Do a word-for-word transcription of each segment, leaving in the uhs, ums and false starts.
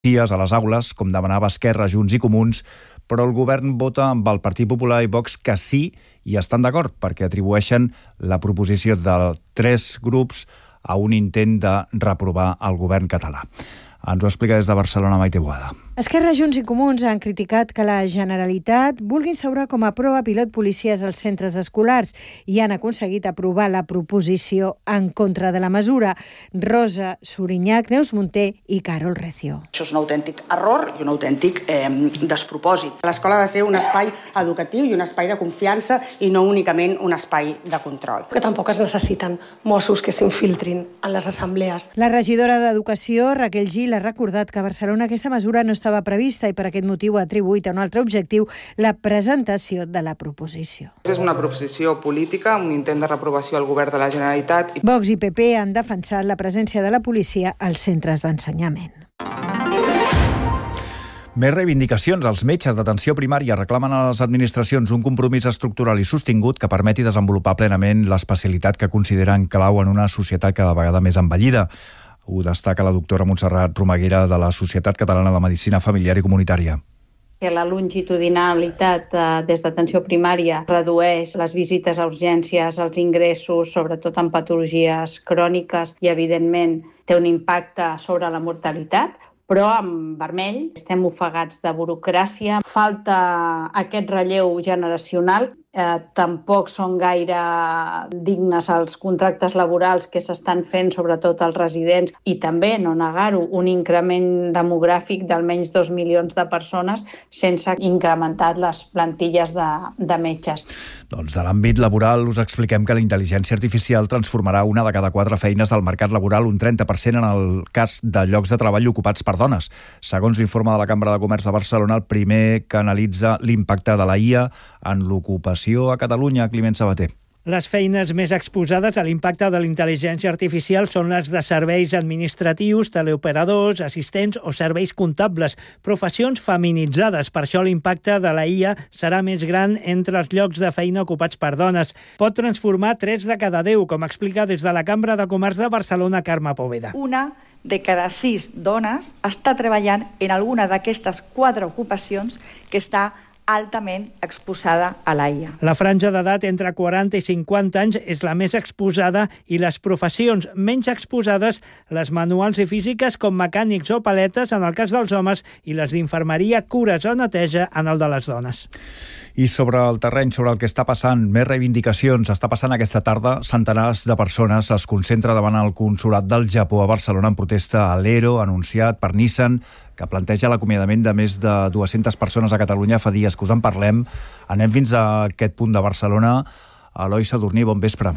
a les aules, com demanava Esquerra, Junts i Comuns, però el govern vota amb el Partit Popular i Vox que sí i estan d'acord, perquè atribueixen la proposició de tres grups a un intent de reprovar el govern català. Ens ho explica des de Barcelona Maite Boada. Esquerra, Junts i Comuns han criticat que la Generalitat vulgui instaurar com a prova pilot policies als centres escolars i han aconseguit aprovar la proposició en contra de la mesura. Rosa Suriñac, Neus Munté i Carol Recio. Això és un autèntic error i un autèntic eh, despropòsit. L'escola ha de ser un espai educatiu i un espai de confiança i no únicament un espai de control. Que tampoc es necessiten Mossos que s'infiltrin en les assemblees. La regidora d'Educació, Raquel Gil, ha recordat que a Barcelona aquesta mesura no estava prevista i per aquest motiu ha atribuït a un altre objectiu la presentació de la proposició. És una proposició política, un intent de reprovació al govern de la Generalitat. Vox i P P han defensat la presència de la policia als centres d'ensenyament. Més reivindicacions. Els metges d'atenció primària reclamen a les administracions un compromís estructural i sostingut que permeti desenvolupar plenament l'especialitat que consideren clau en una societat cada vegada més envellida. Ho destaca la doctora Montserrat Romaguera de la Societat Catalana de Medicina Familiar i Comunitària. Que la longitudinalitat eh, des d'atenció primària redueix les visites a urgències, els ingressos, sobretot en patologies cròniques i, evidentment, té un impacte sobre la mortalitat, però en vermell estem ofegats de burocràcia, falta aquest relleu generacional. Eh, tampoc són gaire dignes els contractes laborals que s'estan fent, sobretot als residents, i també, no negar-ho, un increment demogràfic d'almenys dos milions de persones sense incrementar les plantilles de, de metges. Doncs de l'àmbit laboral us expliquem que la intel·ligència artificial transformarà una de cada quatre feines del mercat laboral, un trenta per cent en el cas de llocs de treball ocupats per dones. Segons l'informe de la Cambra de Comerç de Barcelona, el primer que analitza l'impacte de la I A en l'ocupació a Catalunya, Climent Sabater. Les feines més exposades a l'impacte de la intel·ligència artificial són les de serveis administratius, teleoperadors, assistents o serveis comptables, professions feminitzades. Per això l'impacte de la I A serà més gran entre els llocs de feina ocupats per dones. Pot transformar tres de cada deu, com explica des de la Cambra de Comerç de Barcelona, Carme Poveda. Una de cada sis dones està treballant en alguna d'aquestes quatre ocupacions que està altament exposada a la I A. La franja d'edat entre quaranta i cinquanta anys és la més exposada i les professions menys exposades, les manuals i físiques com mecànics o paletes en el cas dels homes i les d'infermeria, cures o neteja en el de les dones. I sobre el terreny, sobre el que està passant, més reivindicacions. Està passant aquesta tarda, centenars de persones es concentra davant el Consolat del Japó a Barcelona en protesta a l'ERO anunciat per Nissan, que planteja l'acomiadament de més de dues-centes persones a Catalunya. Fa dies que us en parlem. Anem fins a aquest punt de Barcelona. Eloi Sadurní, bon vespre.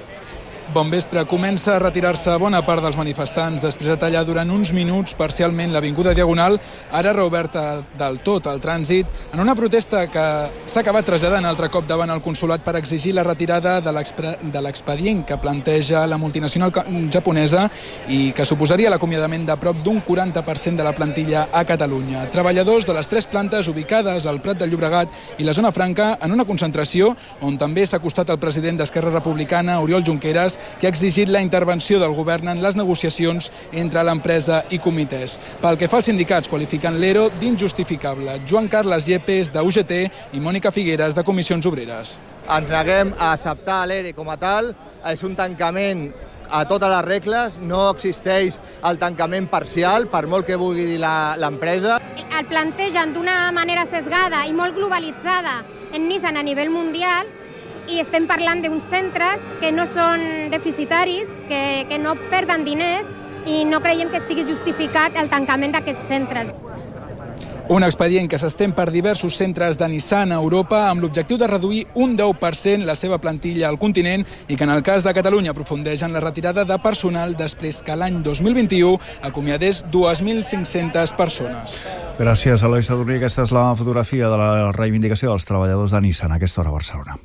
Bon vespre. Comença a retirar-se bona part dels manifestants després de tallar durant uns minuts parcialment l'avinguda Diagonal, ara reoberta del tot al trànsit, en una protesta que s'ha acabat traslladant altre cop davant el Consolat per exigir la retirada de l'expedient que planteja la multinacional japonesa i que suposaria l'acomiadament de prop d'un quaranta per cent de la plantilla a Catalunya. Treballadors de les tres plantes ubicades al Prat de Llobregat i la Zona Franca en una concentració on també s'ha acostat el president d'Esquerra Republicana, Oriol Junqueras, que ha exigit la intervenció del govern en les negociacions entre l'empresa i comitès. Pel que fa als sindicats, qualificant l'ERO d'injustificable. Joan Carles Yepes, d'U G T, i Mònica Figueres, de Comissions Obreres. Ens neguem a acceptar l'ERE com a tal. És un tancament a totes les regles, no existeix el tancament parcial, per molt que vulgui dir l'empresa. El plantegen d'una manera sesgada i molt globalitzada en Nissan a nivell mundial, i estem parlant d'uns centres que no són deficitaris, que, que no perden diners, i no creiem que estigui justificat el tancament d'aquests centres. Un expedient que s'estén per diversos centres de Nissan a Europa amb l'objectiu de reduir un deu per cent la seva plantilla al continent i que en el cas de Catalunya aprofundeix en la retirada de personal després que l'any dos mil vint-i-u acomiadés dues mil cinc-centes persones. Gràcies, Eloi Sadurní. Aquesta és la fotografia de la reivindicació dels treballadors de Nissan a aquesta hora a Barcelona.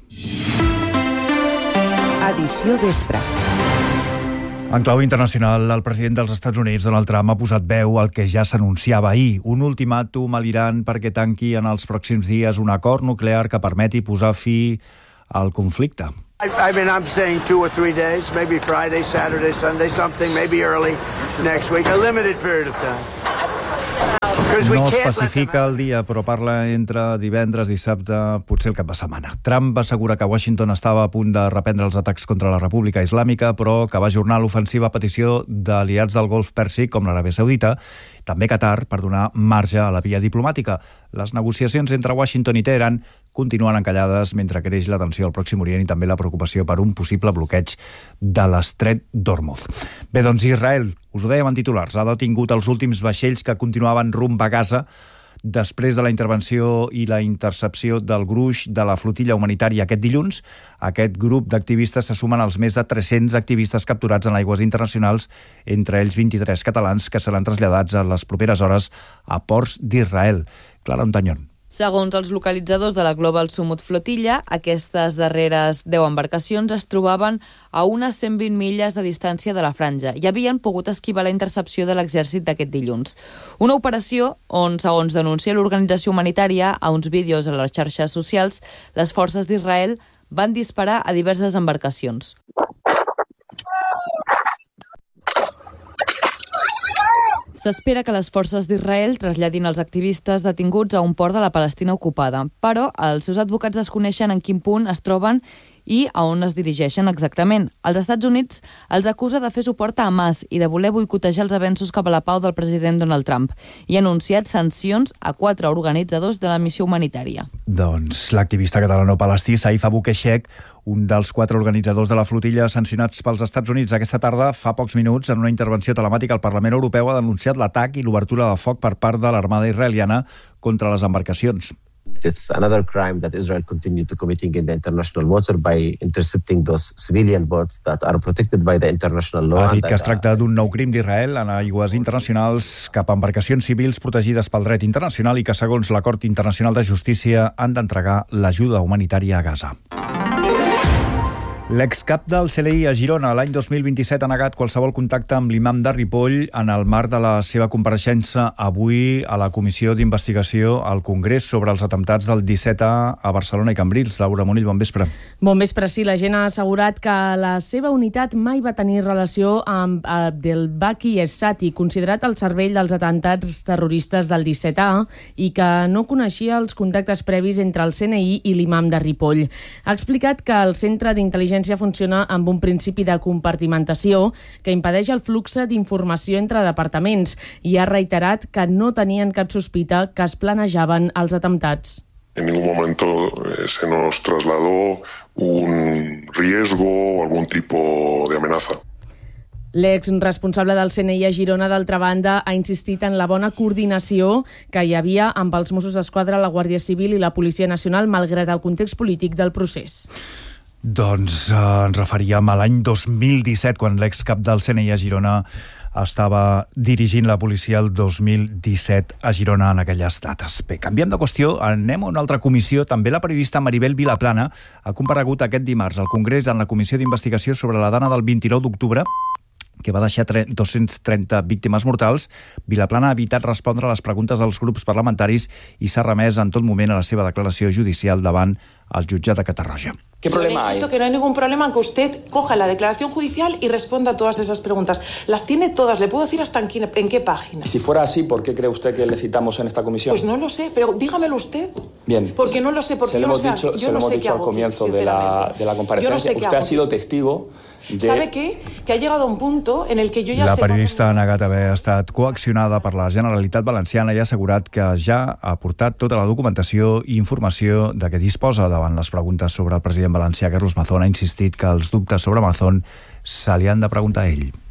Edició vespre. En clau internacional, el president dels Estats Units, Donald Trump, ha posat veu al que ja s'anunciava ahir, un ultimàtum a l'Iran perquè tanqui en els pròxims dies un acord nuclear que permeti posar fi al conflicte. I, I mean, I'm saying two or three days, maybe Friday, Saturday, Sunday, something, maybe early next week, a limited period of time. No especifica el dia, però parla entre divendres, dissabte, potser el cap de setmana. Trump va assegurar que Washington estava a punt de reprendre els atacs contra la República Islàmica, però que va ajornar l'ofensiva a petició d'aliats del Golf Pèrsic, com l'Aràbia Saudita, també Qatar, per donar marge a la via diplomàtica. Les negociacions entre Washington i Teheran continuen encallades mentre creix la tensió al Pròxim Orient i també la preocupació per un possible bloqueig de l'estret d'Hormuz. Bé, doncs Israel, us ho dèiem en titulars, ha detingut els últims vaixells que continuaven rumb a Gaza després de la intervenció i la intercepció del gruix de la flotilla humanitària aquest dilluns. Aquest grup d'activistes se sumen als més de tres-cents activistes capturats en aigües internacionals, entre ells vint-i-tres catalans que seran traslladats a les properes hores a ports d'Israel. Clara Ontañón. Segons els localitzadors de la Global Summit Flotilla, aquestes darreres deu embarcacions es trobaven a unes cent vint milles de distància de la franja i havien pogut esquivar la intercepció de l'exèrcit d'aquest dilluns. Una operació on, segons denuncia l'organització humanitària a uns vídeos a les xarxes socials, les forces d'Israel van disparar a diverses embarcacions. S'espera que les forces d'Israel traslladin els activistes detinguts a un port de la Palestina ocupada, però els seus advocats desconeixen en quin punt es troben i a on es dirigeixen exactament. Els Estats Units els acusa de fer suport a Hamas i de voler boicotejar els avenços cap a la pau del president Donald Trump i ha anunciat sancions a quatre organitzadors de la missió humanitària. Doncs l'activista catalano-palestí Saif Abu Keshek, un dels quatre organitzadors de la flotilla sancionats pels Estats Units aquesta tarda, fa pocs minuts, en una intervenció telemàtica al Parlament Europeu, ha denunciat l'atac i l'obertura de foc per part de l'Armada israeliana contra les embarcacions. It's another crime that Israel continued to committing in the international water by intercepting those civilian boats that are protected by the international law. Ha dit que es tracta d'un nou crim d'Israel en aigües internacionals cap a embarcacions civils protegides pel dret internacional i que, segons l'Acord Internacional de Justícia, han d'entregar l'ajuda humanitària a Gaza. L'excap del C L I a Girona l'any dos mil vint-i-set ha negat qualsevol contacte amb l'imam de Ripoll en el marc de la seva compareixença avui a la Comissió d'Investigació al Congrés sobre els atemptats del disset A a Barcelona i Cambrils. Laura Monill, bon vespre. Bon vespre, sí. La gent ha assegurat que la seva unitat mai va tenir relació amb Abdelbaki Essati, considerat el cervell dels atemptats terroristes del disset A, i que no coneixia els contactes previs entre el C N I i l'imam de Ripoll. Ha explicat que el Centre d'Intel·ligència funciona amb un principi de compartimentació que impedeix el flux d'informació entre departaments i ha reiterat que no tenien cap sospita que es planejaven els atemptats. En ningún momento se nos trasladó un riesgo o algún tipo de amenaza. L'ex-responsable del C N I a Girona, d'altra banda, ha insistit en la bona coordinació que hi havia amb els Mossos d'Esquadra, la Guàrdia Civil i la Policia Nacional, malgrat el context polític del procés. Doncs eh, ens referíem a l'any dos mil disset, quan l'excap del C N I a Girona estava dirigint la policia el dos mil disset a Girona en aquelles dates. Bé, canviem de qüestió, anem a una altra comissió. També la periodista Maribel Vilaplana ha comparegut aquest dimarts al Congrés en la Comissió d'Investigació sobre la dana del vint-i-nou d'octubre, que va deixar dos-cents trenta víctimes mortals. Vilaplana ha evitat respondre a les preguntes dels grups parlamentaris i s'ha remès en tot moment a la seva declaració judicial davant el jutjat de Catarroja. ¿Qué problema hay? Insisto que no hay ningún problema en que usted coja la declaración judicial y responda a todas esas preguntas. Las tiene todas, le puedo decir hasta en qué, en qué página. Y si fuera así, ¿por qué cree usted que le citamos en esta comisión? Pues no lo sé, pero dígamelo usted. Bien. Porque no lo sé, porque se yo lo no hemos sé, dicho, yo se no lo hemos sé dicho al comienzo de la, de la comparecencia. No sé usted ha sido testigo de... ¿Sabe qué? Que ha llegado a un punto en el que yo ya la sé... La periodista ha negat haver estat coaccionada per la Generalitat Valenciana i ha assegurat que ja ha aportat tota la documentació i informació de què disposa davant les preguntes sobre el president valencià. Carlos Mazón ha insistit que els dubtes sobre Mazón se li han de preguntar a ell.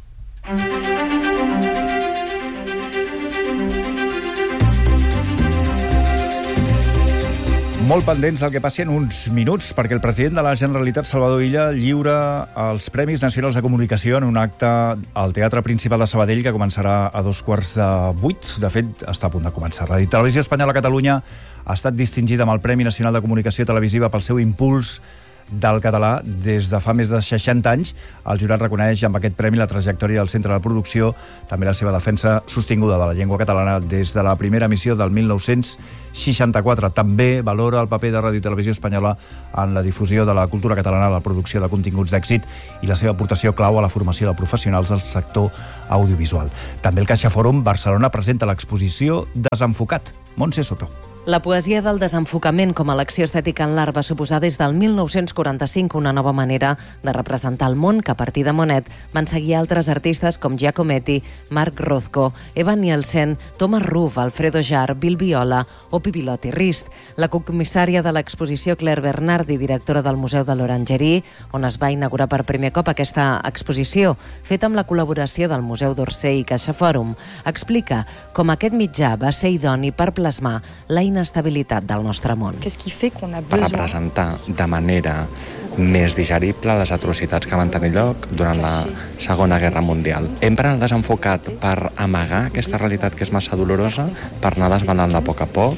Molt pendents del que passi en uns minuts, perquè el president de la Generalitat, Salvador Illa, lliura els Premis Nacionals de Comunicació en un acte al Teatre Principal de Sabadell que començarà a dos quarts de vuit. De fet, està a punt de començar. La Televisió Espanyola a Catalunya ha estat distingida amb el Premi Nacional de Comunicació Televisiva pel seu impuls del català des de fa més de seixanta anys. El jurat reconeix amb aquest premi la trajectòria del centre de producció, també la seva defensa sostinguda de la llengua catalana des de la primera emissió del mil nou-cents seixanta-quatre. També valora el paper de Ràdio i Televisió Espanyola en la difusió de la cultura catalana, la producció de continguts d'èxit i la seva aportació clau a la formació de professionals del sector audiovisual. També el CaixaForum Barcelona presenta l'exposició Desenfocat. Montse Soto. La poesia del desenfocament com a elecció estètica en l'art va suposar des del mil nou-cents quaranta-cinc una nova manera de representar el món que a partir de Monet van seguir altres artistes com Giacometti, Marc Rothko, Eva Nielsen, Thomas Ruff, Alfredo Jar, Bill Viola o Pipilotti Rist. La comissària de l'exposició Claire Bernardi, directora del Museu de l'Orangerie, on es va inaugurar per primer cop aquesta exposició, feta amb la col·laboració del Museu d'Orsay i CaixaForum, explica com aquest mitjà va ser idoni per plasmar la inestabilitat del nostre món. Per representar de manera més digerible les atrocitats que van tenir lloc durant la Segona Guerra Mundial. Empren el desenfocat per amagar aquesta realitat que és massa dolorosa, per anar desvelant-la a poc a poc.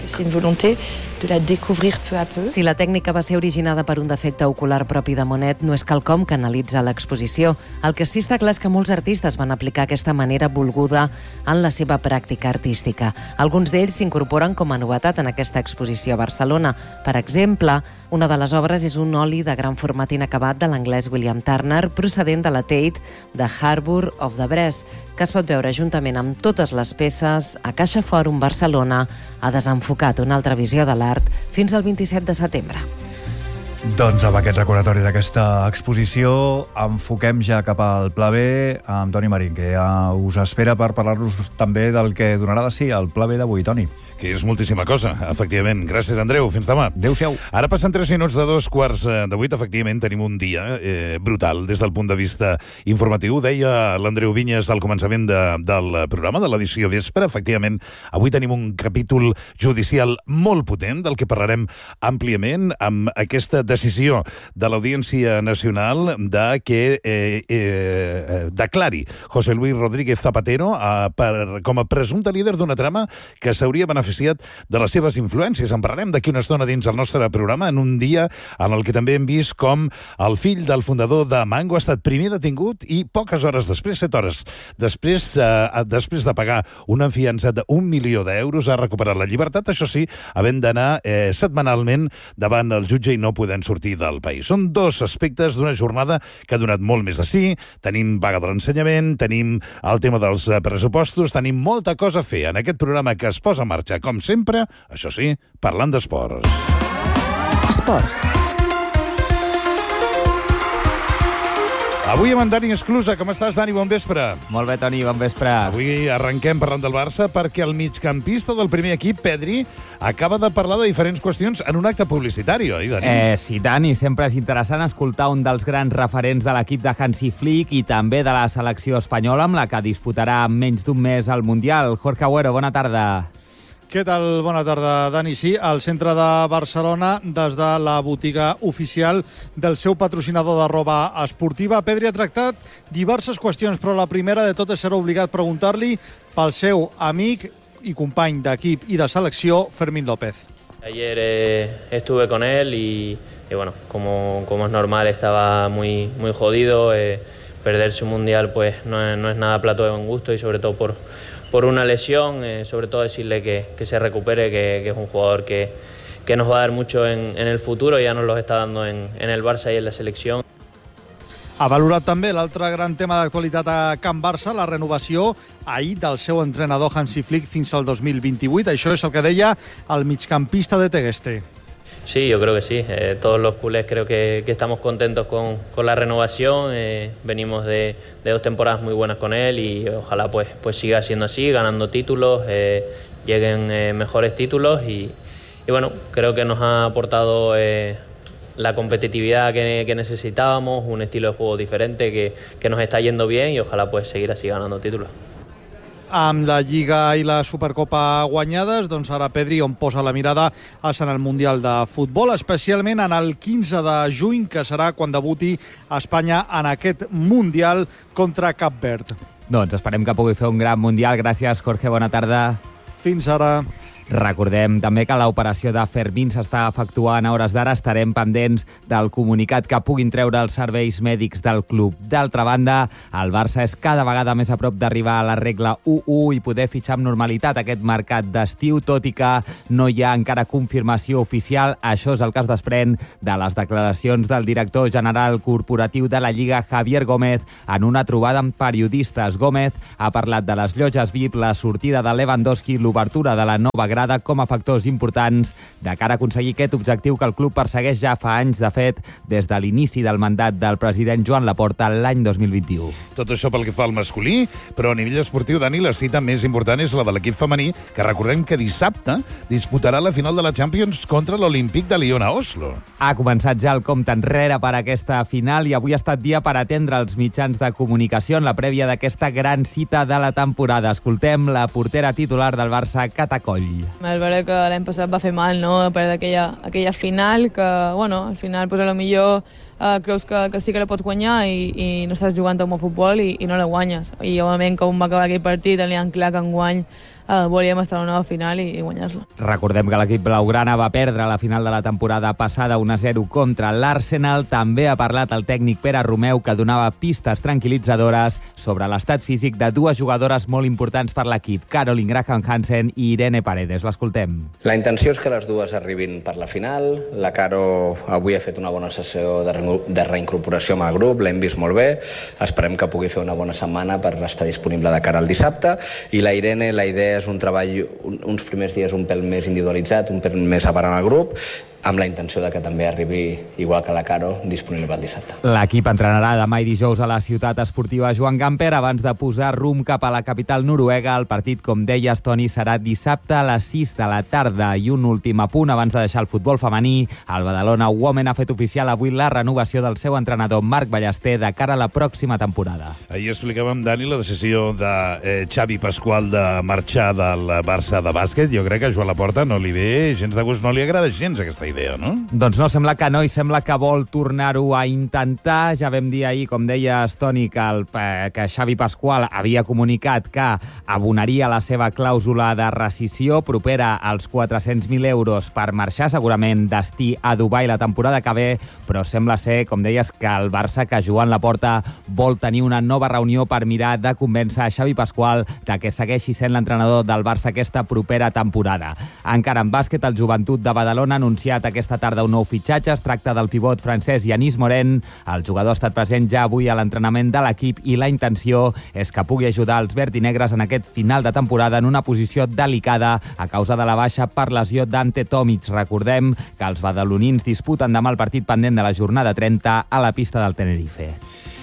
Si la tècnica va ser originada per un defecte ocular propi de Monet, no és quelcom que analitza l'exposició. El que sí està clar és que molts artistes van aplicar aquesta manera volguda en la seva pràctica artística. Alguns d'ells s'incorporen com a novetat en aquesta exposició a Barcelona. Per exemple, una de les obres és un oli de gran format inacabat de l'anglès William Turner, procedent de la Tate de Harbour of the Brest, que es pot veure juntament amb totes les peces a CaixaForum Barcelona, ha desenfocat una altra visió de l'art fins al vint-i-set de setembre. Doncs amb aquest recordatori d'aquesta exposició enfoquem ja cap al Pla B amb Toni Marín, que ja us espera per parlar-nos també del que donarà de si el Pla B d'avui, Toni. Que és moltíssima cosa, efectivament. Gràcies, Andreu. Fins demà. Adéu-siau. Ara passen tres minuts de dos quarts de vuit. Efectivament, tenim un dia eh, brutal des del punt de vista informatiu. Deia l'Andreu Vinyes al començament de, del programa, de l'edició vespre. Efectivament, avui tenim un capítol judicial molt potent, del que parlarem àmpliament, amb aquesta decisió de l'Audiència Nacional de que eh, eh, declari José Luis Rodríguez Zapatero eh, per, com a presumpte líder d'una trama que s'hauria beneficiat de les seves influències. En parlarem d'aquí una estona dins el nostre programa, en un dia en el que també hem vist com el fill del fundador de Mango ha estat primer detingut i poques hores després, set hores després, eh, després de pagar una fiança d'un milió d'euros, ha recuperat la llibertat, això sí, havent d'anar eh, setmanalment davant el jutge i no podent sortir del país. Són dos aspectes d'una jornada que ha donat molt més de sí. Tenim vaga de l'ensenyament, tenim el tema dels pressupostos, tenim molta cosa a fer en aquest programa que es posa en marxa, com sempre, això sí, parlant d'esports. Esports. Avui amb en Dani Esclusa. Com estàs, Dani? Bon vespre. Molt bé, Toni, bon vespre. Avui arrenquem parlant del Barça perquè el migcampista del primer equip, Pedri, acaba de parlar de diferents qüestions en un acte publicitari, oi, Dani? Eh, sí, Dani, sempre és interessant escoltar un dels grans referents de l'equip de Hansi Flick i també de la selecció espanyola, amb la que disputarà en menys d'un mes el Mundial. Jorge Agüero, bona tarda. Què tal? Bona tarda, Dani. Sí, al centre de Barcelona, des de la botiga oficial del seu patrocinador de roba esportiva. Pedri ha tractat diverses qüestions, però la primera de tot és ser obligat a preguntar-li pel seu amic i company d'equip i de selecció, Fermín López. Ayer eh, estuve con él y, y bueno, como, como es normal, estaba muy, muy jodido. Eh, perderse un mundial pues no es, no es nada plato de buen gusto y sobre todo por... por una lesión, eh, sobre todo decirle que, que se recupere, que, que es un jugador que, que nos va a dar mucho en, en el futuro, ya nos lo está dando en, en el Barça y en la selección. Ha valorat també l'altre gran tema d'actualitat a Can Barça, la renovació ahir del seu entrenador Hansi Flick fins al dos mil vint-i-vuit. Això és el que deia el migcampista de Tegueste. Sí, yo creo que sí. Eh, todos los culés creo que, que estamos contentos con, con la renovación. Eh, venimos de, de dos temporadas muy buenas con él y ojalá pues, pues siga siendo así, ganando títulos, eh, lleguen eh, mejores títulos y, y bueno, creo que nos ha aportado eh, la competitividad que, que necesitábamos, un estilo de juego diferente que, que nos está yendo bien y ojalá pues seguir así ganando títulos. Amb la Lliga i la Supercopa guanyades, doncs ara Pedri on posa la mirada és en el Mundial de Futbol, especialment en el quinze de juny, que serà quan debuti Espanya en aquest Mundial contra Cap Verd. Doncs esperem que pugui fer un gran Mundial. Gràcies, Jorge, bona tarda. Fins ara. Recordem també que l'operació de Fermín s'està efectuant a hores d'ara. Estarem pendents del comunicat que puguin treure els serveis mèdics del club. D'altra banda, el Barça és cada vegada més a prop d'arribar a la regla u u i poder fitxar amb normalitat aquest mercat d'estiu, tot i que no hi ha encara confirmació oficial. Això és el que es desprèn de les declaracions del director general corporatiu de la Lliga, Javier Gómez, en una trobada amb periodistes. Gómez ha parlat de les llotges V I P, la sortida de Lewandowski, l'obertura de la nova grada com a factors importants de cara a aconseguir aquest objectiu que el club persegueix ja fa anys. De fet, des de l'inici del mandat del president Joan Laporta l'any dos mil vint-i-u. Tot això pel que fa al masculí, però a nivell esportiu, Dani, la cita més important és la de l'equip femení, que recordem que dissabte disputarà la final de la Champions contra l'Olímpic de Lyon a Oslo. Ha començat ja el compte enrere per a aquesta final i avui ha estat dia per atendre els mitjans de comunicació en la prèvia d'aquesta gran cita de la temporada. Escoltem la portera titular del Barça, Cata Coll. És veritat que l'any passat va fer mal, no?, perdre aquella, aquella final, que, bueno, al final, pues, a lo millor eh, creus que, que sí que la pots guanyar i, i no estàs jugant un bon futbol i, i no la guanyes. I, òbviament, com va acabar aquell partit, teníem clar que enguany Uh, volíem estar a una nova final i, i guanyar-la. Recordem que l'equip blaugrana va perdre la final de la temporada passada un a zero contra l'Arsenal. També ha parlat el tècnic Pere Romeu, que donava pistes tranquil·litzadores sobre l'estat físic de dues jugadores molt importants per l'equip, Caroline Graham Hansen i Irene Paredes. L'escoltem. La intenció és que les dues arribin per la final. La Caro avui ha fet una bona sessió de, re de reincorporació amb el grup, l'hem vist molt bé. Esperem que pugui fer una bona setmana per estar disponible de cara al dissabte. I la Irene, la idea és un treball, uns primers dies un pèl més individualitzat, un pèl més separant el grup, amb la intenció de que també arribi, igual que la Caro, disponible el dissabte. L'equip entrenarà demà i dijous a la ciutat esportiva Joan Gamper abans de posar rumb cap a la capital noruega. El partit, com deies, Toni, serà dissabte a les sis de la tarda. I un últim apunt abans de deixar el futbol femení. El Badalona Women ha fet oficial avui la renovació del seu entrenador Marc Ballester de cara a la pròxima temporada. Ahir explicàvem, Dani, la decisió de eh, Xavi Pasqual de marxar del Barça de bàsquet. Jo crec que a Joan Laporta no li ve gens de gust, no li agrada gens aquesta idea, no? Doncs no, sembla que no, i sembla que vol tornar-ho a intentar. Ja vam dir ahir, com deies, Toni, que, el, que Xavi Pasqual havia comunicat que abonaria la seva clàusula de rescissió propera als quatre-cents mil euros per marxar, segurament destí a Dubai la temporada que ve, però sembla ser, com deies, que el Barça, que Joan Laporta vol tenir una nova reunió per mirar de convèncer a Xavi Pasqual de que segueixi sent l'entrenador del Barça aquesta propera temporada. Encara en bàsquet, el Joventut de Badalona ha anunciat aquesta tarda un nou fitxatge. Es tracta del pivot francès Yanis Moren. El jugador ha estat present ja avui a l'entrenament de l'equip i la intenció és que pugui ajudar els verd i negres en aquest final de temporada en una posició delicada a causa de la baixa per lesió d'Ante Tomic. Recordem que els badalonins disputen demà el partit pendent de la jornada trenta a la pista del Tenerife.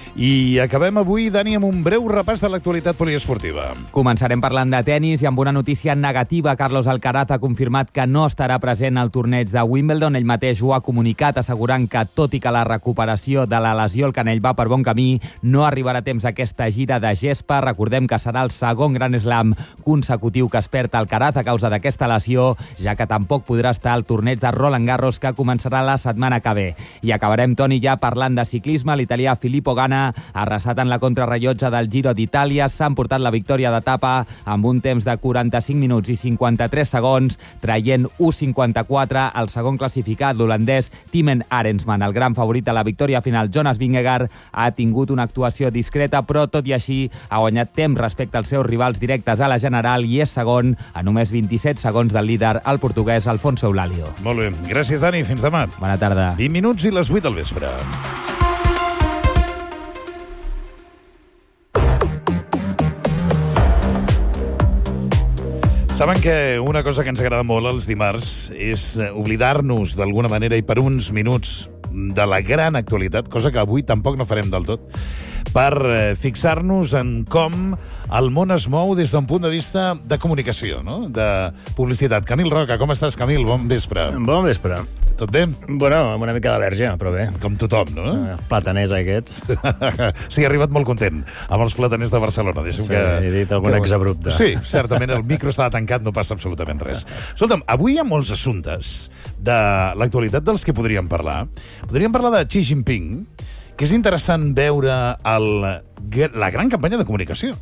I acabem avui, Dani, amb un breu repàs de l'actualitat poliesportiva. Començarem parlant de tenis i amb una notícia negativa. Carlos Alcaraz ha confirmat que no estarà present al torneig de Wimbledon. Ell mateix ho ha comunicat, assegurant que, tot i que la recuperació de la lesió al canell va per bon camí, no arribarà a temps aquesta gira de gespa. Recordem que serà el segon Grand Slam consecutiu que es perd Alcaraz a causa d'aquesta lesió, ja que tampoc podrà estar al torneig de Roland Garros, que començarà la setmana que ve. I acabarem, Toni, ja parlant de ciclisme. L'italià Filippo Ganna ha arrasat en la contrarrellotge del Giro d'Itàlia. S'ha emportat la victòria d'etapa amb un temps de quaranta-cinc minuts i cinquanta-tres segons, traient u cinquanta-quatre el segon classificat, l'holandès Timen Arensman. El gran favorit a la victòria final, Jonas Vingegaard, ha tingut una actuació discreta, però tot i així ha guanyat temps respecte als seus rivals directes a la general i és segon a només vint-i-set segons del líder, el portuguès Alfonso Eulalio. Molt bé. Gràcies, Dani. Fins demà. Bona tarda. vint minuts i les vuit del vespre. Saben que una cosa que ens agrada molt els dimarts és oblidar-nos d'alguna manera i per uns minuts de la gran actualitat, cosa que avui tampoc no farem del tot, per fixar-nos en com el món es mou des d'un punt de vista de comunicació, no? De publicitat. Camil Roca, com estàs, Camil? Bon vespre. Bon vespre. Tot bé? Bueno, amb una mica d'al·lèrgia, però bé. Com tothom, no? Uh, plataners aquests. Sí, ha arribat molt content amb els plataners de Barcelona. Deixa'm sí, que... he dit algun que... exabrupte. Sí, certament, el micro estava tancat, no passa absolutament res. Escolta'm, avui hi ha molts assumptes de l'actualitat dels que podríem parlar. Podríem parlar de Xi Jinping, que és interessant veure el, la gran campanya de comunicació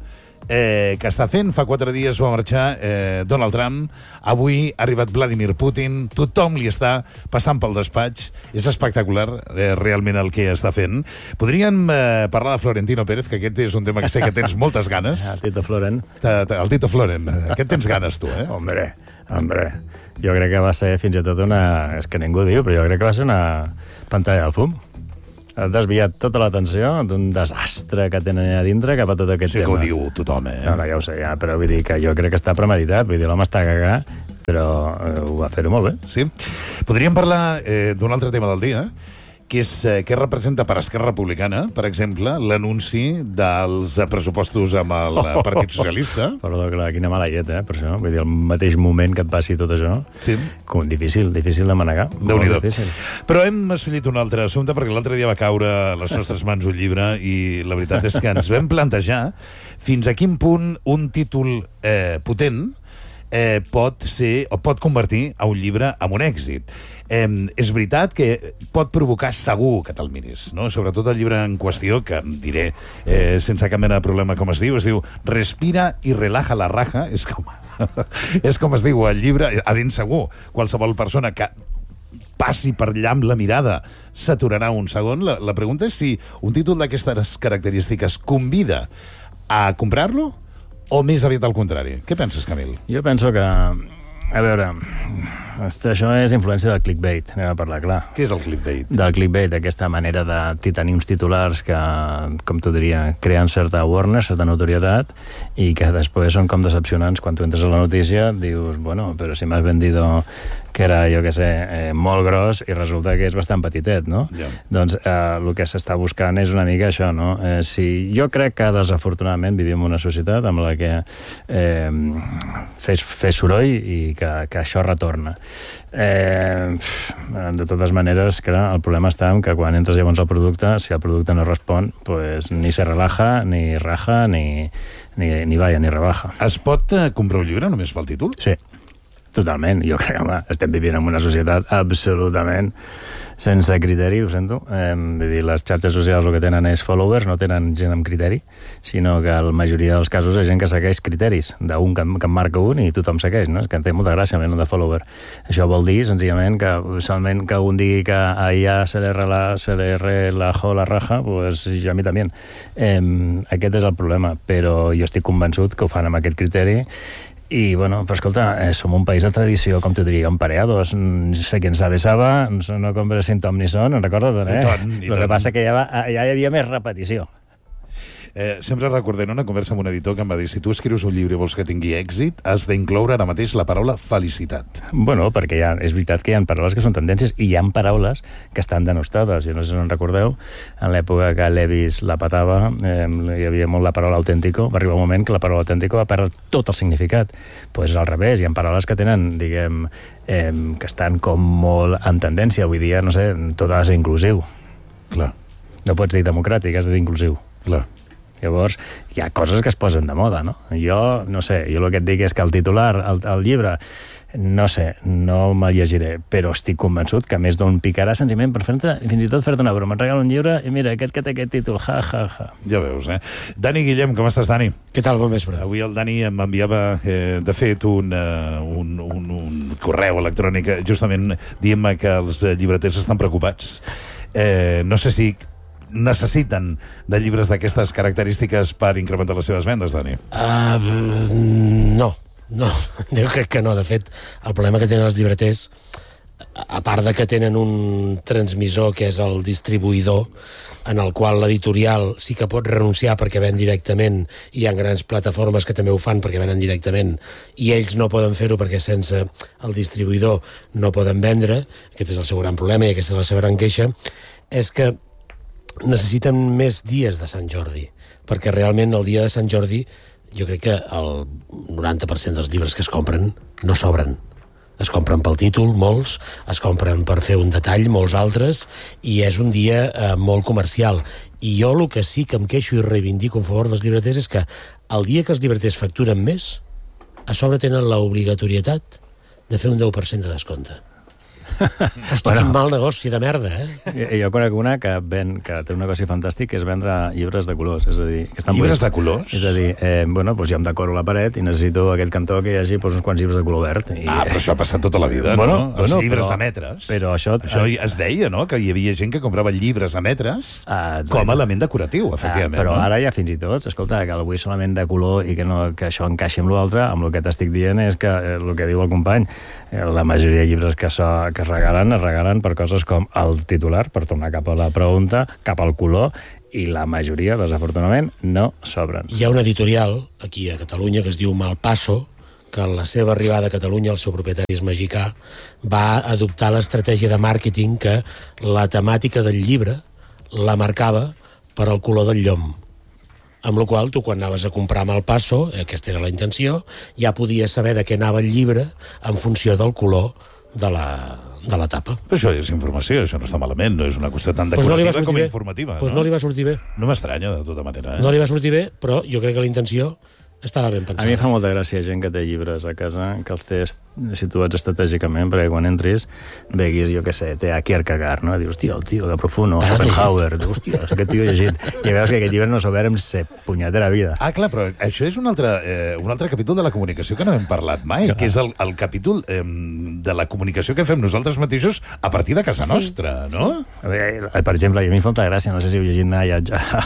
eh, que està fent. Fa quatre dies va marxar eh, Donald Trump, avui ha arribat Vladimir Putin, tothom li està passant pel despatx. És espectacular, eh, realment, el que està fent. Podríem eh, parlar de Florentino Pérez, que aquest és un tema que sé que tens moltes ganes. El Tito Floren. El Tito Floren. Aquest tens ganes, tu, eh? Hombre, hombre. Jo crec que va ser fins i tot una... És que ningú diu, però jo crec que va ser una pantalla de fum. Ha desviat tota l'atenció d'un desastre que tenen allà dintre cap a tot aquest sí tema. Sí que ho diu tothom, eh? No, no, ja ho sé, ja, però vull dir que jo crec que està premeditat, vull dir, l'home està a cagar, però eh, ho va fer-ho molt bé. Sí. Podríem parlar eh, d'un altre tema del dia, que és eh, què representa per Esquerra Republicana, per exemple, l'anunci dels pressupostos amb el oh, Partit Socialista. Perdó, clar, quina mala llet, eh, per això. Vull dir, al mateix moment que et passi tot això, sí. Com difícil, difícil de manegar. Déu-n'hi-do. Però hem escollit un altre assumpte, perquè l'altre dia va caure a les nostres mans un llibre i la veritat és que ens vam plantejar fins a quin punt un títol eh, potent eh, pot ser o pot convertir a un llibre en un èxit. Eh, és veritat que pot provocar segur que te'l miris, no? Sobretot el llibre en qüestió, que em diré eh, sense cap mena de problema com es diu, es diu Respira i relaja la raja, és com, és com es diu el llibre, a ben segur, qualsevol persona que passi per allà amb la mirada s'aturarà un segon. La, la pregunta és si un títol d'aquestes característiques convida a comprar-lo o més aviat al contrari. Què penses, Camil? Jo penso que, a veure, això és influència del clickbait, anem a parlar clar. Què és el clickbait? Del clickbait, aquesta manera de tenir uns titulars que, com t'ho diria, creen certa awareness, certa notorietat, i que després són com decepcionants. Quan tu entres a la notícia dius, bueno, però si m'has vendido que era, jo què sé, eh, molt gros i resulta que és bastant petitet, no? Yeah. Doncs eh, el que s'està buscant és una mica això, no? Eh, si jo crec que, desafortunadament, vivim en una societat amb la que eh, fes, fes soroll i que, que això retorna. Eh, de totes maneres, clar, el problema està en que quan entres llavors al producte, si el producte no respon, pues, ni se relaja, ni raja, ni, ni, ni vaya, ni rebaja. Es pot eh, comprar un llibre només pel títol? Sí. Totalment. Jo crec que home, estem vivint en una societat absolutament sense criteri, ho sento. Eh, vull dir, les xarxes socials el que tenen és followers, no tenen gent amb criteri, sinó que la majoria dels casos és gent que segueix criteris, d'un que, que en marca un i tothom segueix, no? És que té molta gràcia, el de follower. Això vol dir, senzillament, que solament que un digui que allà se le, la, se le relajó la raja, pues jo a mi també. Eh, aquest és el problema, però jo estic convençut que ho fan amb aquest criteri. I, bueno, però escolta, eh, som un país de tradició, com t'ho diria, empareados. Sé quien sabe sabe, no compres sin tom ni son, recorda't, eh? I tant, i Lo tant. que passa que ja, va, ja hi havia més repetició. Eh, sempre recordem una conversa amb un editor que em va dir si tu escrius un llibre i vols que tingui èxit, has d'incloure ara mateix la paraula felicitat. Bueno, perquè ja, és veritat que hi ha paraules que són tendències i hi ha paraules que estan denostades. Jo no sé si us en recordeu, en l'època que Levis la patava, eh, hi havia molt la paraula autèntico, va arribar un moment que la paraula autèntico va perdre tot el significat. Pues al revés, hi ha paraules que tenen, diguem, eh, que estan com molt en tendència. Avui dia, no sé, tot ha de ser inclusiu. Clar. No pots dir democràtic, has de ser inclusiu. Clar. Llavors, hi ha coses que es posen de moda, no? Jo, no sé, jo el que et dic és que el titular, el, el llibre, no sé, no me'l llegiré, però estic convençut que més d'un picarà senzillament per fer-te, fins i tot fer-te una broma. Et regalo un llibre i mira, aquest que té aquest títol, ja, ja, ja. Ja veus, eh? Dani Guillem, com estàs, Dani? Què tal, bon vespre? Avui el Dani m'enviava, eh, de fet, un, uh, un, un, un correu electrònic justament dient-me que els llibreters estan preocupats. Eh, no sé si necessiten de llibres d'aquestes característiques per incrementar les seves vendes, Dani? Uh, no, no, jo crec que no. De fet, el problema que tenen els llibreters, a part de que tenen un transmissor que és el distribuïdor, en el qual l'editorial sí que pot renunciar perquè ven directament, i hi ha grans plataformes que també ho fan perquè venen directament, i ells no poden fer-ho perquè sense el distribuïdor no poden vendre. Aquest és el seu gran problema i aquesta és la seva gran queixa, és que necessiten més dies de Sant Jordi, perquè realment el dia de Sant Jordi jo crec que el noranta per cent dels llibres que es compren no sobren. Es compren pel títol, molts, es compren per fer un detall, molts altres, i és un dia eh, molt comercial. I jo el que sí que em queixo i reivindico en favor dels llibreters és que el dia que els llibreters facturen més, a sobre tenen l'obligatorietat de fer un deu per cent de descompte. Hosti, bueno, quin mal negoci de merda, eh? Jo conec una que, ven, que té un negoci fantàstic, que és vendre llibres de colors. És a dir, que estan llibres de colors? És a dir, eh, bueno, doncs jo em decoro la paret i necessito aquell cantó que hi hagi doncs, uns quants llibres de color verd. I... Ah, però això ha passat tota la vida, bueno, no? Els bueno, llibres però, a metres. Però això... Això es deia, no?, que hi havia gent que comprava llibres a metres ah, com a element decoratiu, efectivament. Ah, però no? ara ja fins i tot, escolta, que el vull solament de color i que, no, que això encaixi amb l'altre, amb el que t'estic dient és que eh, el que diu el company, eh, la majoria de llibres que, so, que es regalen, es regalen per coses com el titular, per tornar cap a la pregunta, cap al color, i la majoria, desafortunadament, no sobren. Hi ha un editorial aquí a Catalunya que es diu Malpasso, que en la seva arribada a Catalunya, el seu propietari és mexicà, va adoptar l'estratègia de màrqueting que la temàtica del llibre la marcava per al color del llom. Amb la qual tu, quan anaves a comprar Malpasso, aquesta era la intenció, ja podies saber de què anava el llibre en funció del color de la, de la tapa. Però això és informació, això no està malament, no és una qüestió tan decorativa pues no com bé. informativa. Pues no? no li va sortir bé. No m'estranya, de tota manera. Eh? No li va sortir bé, però jo crec que la intenció estava ben pensada. A mi em fa molta gràcia gent que té llibres a casa, que els té situats estratègicament, perquè quan entris veguis, jo què sé, té a Kierkegaard, no? Dius, hòstia, el tio de Profundo, Schopenhauer, dius, hòstia, aquest tio llegit. I veus que aquest llibre no s'ha obert en sa punyetera vida. Ah, clar, però això és un altre, eh, un altre capítol de la comunicació que no hem parlat mai, clar. Que és el, el capítol eh, de la comunicació que fem nosaltres mateixos a partir de casa sí. nostra, no? A veure, per exemple, a mi em fa molta gràcia, no sé si heu llegit mai a,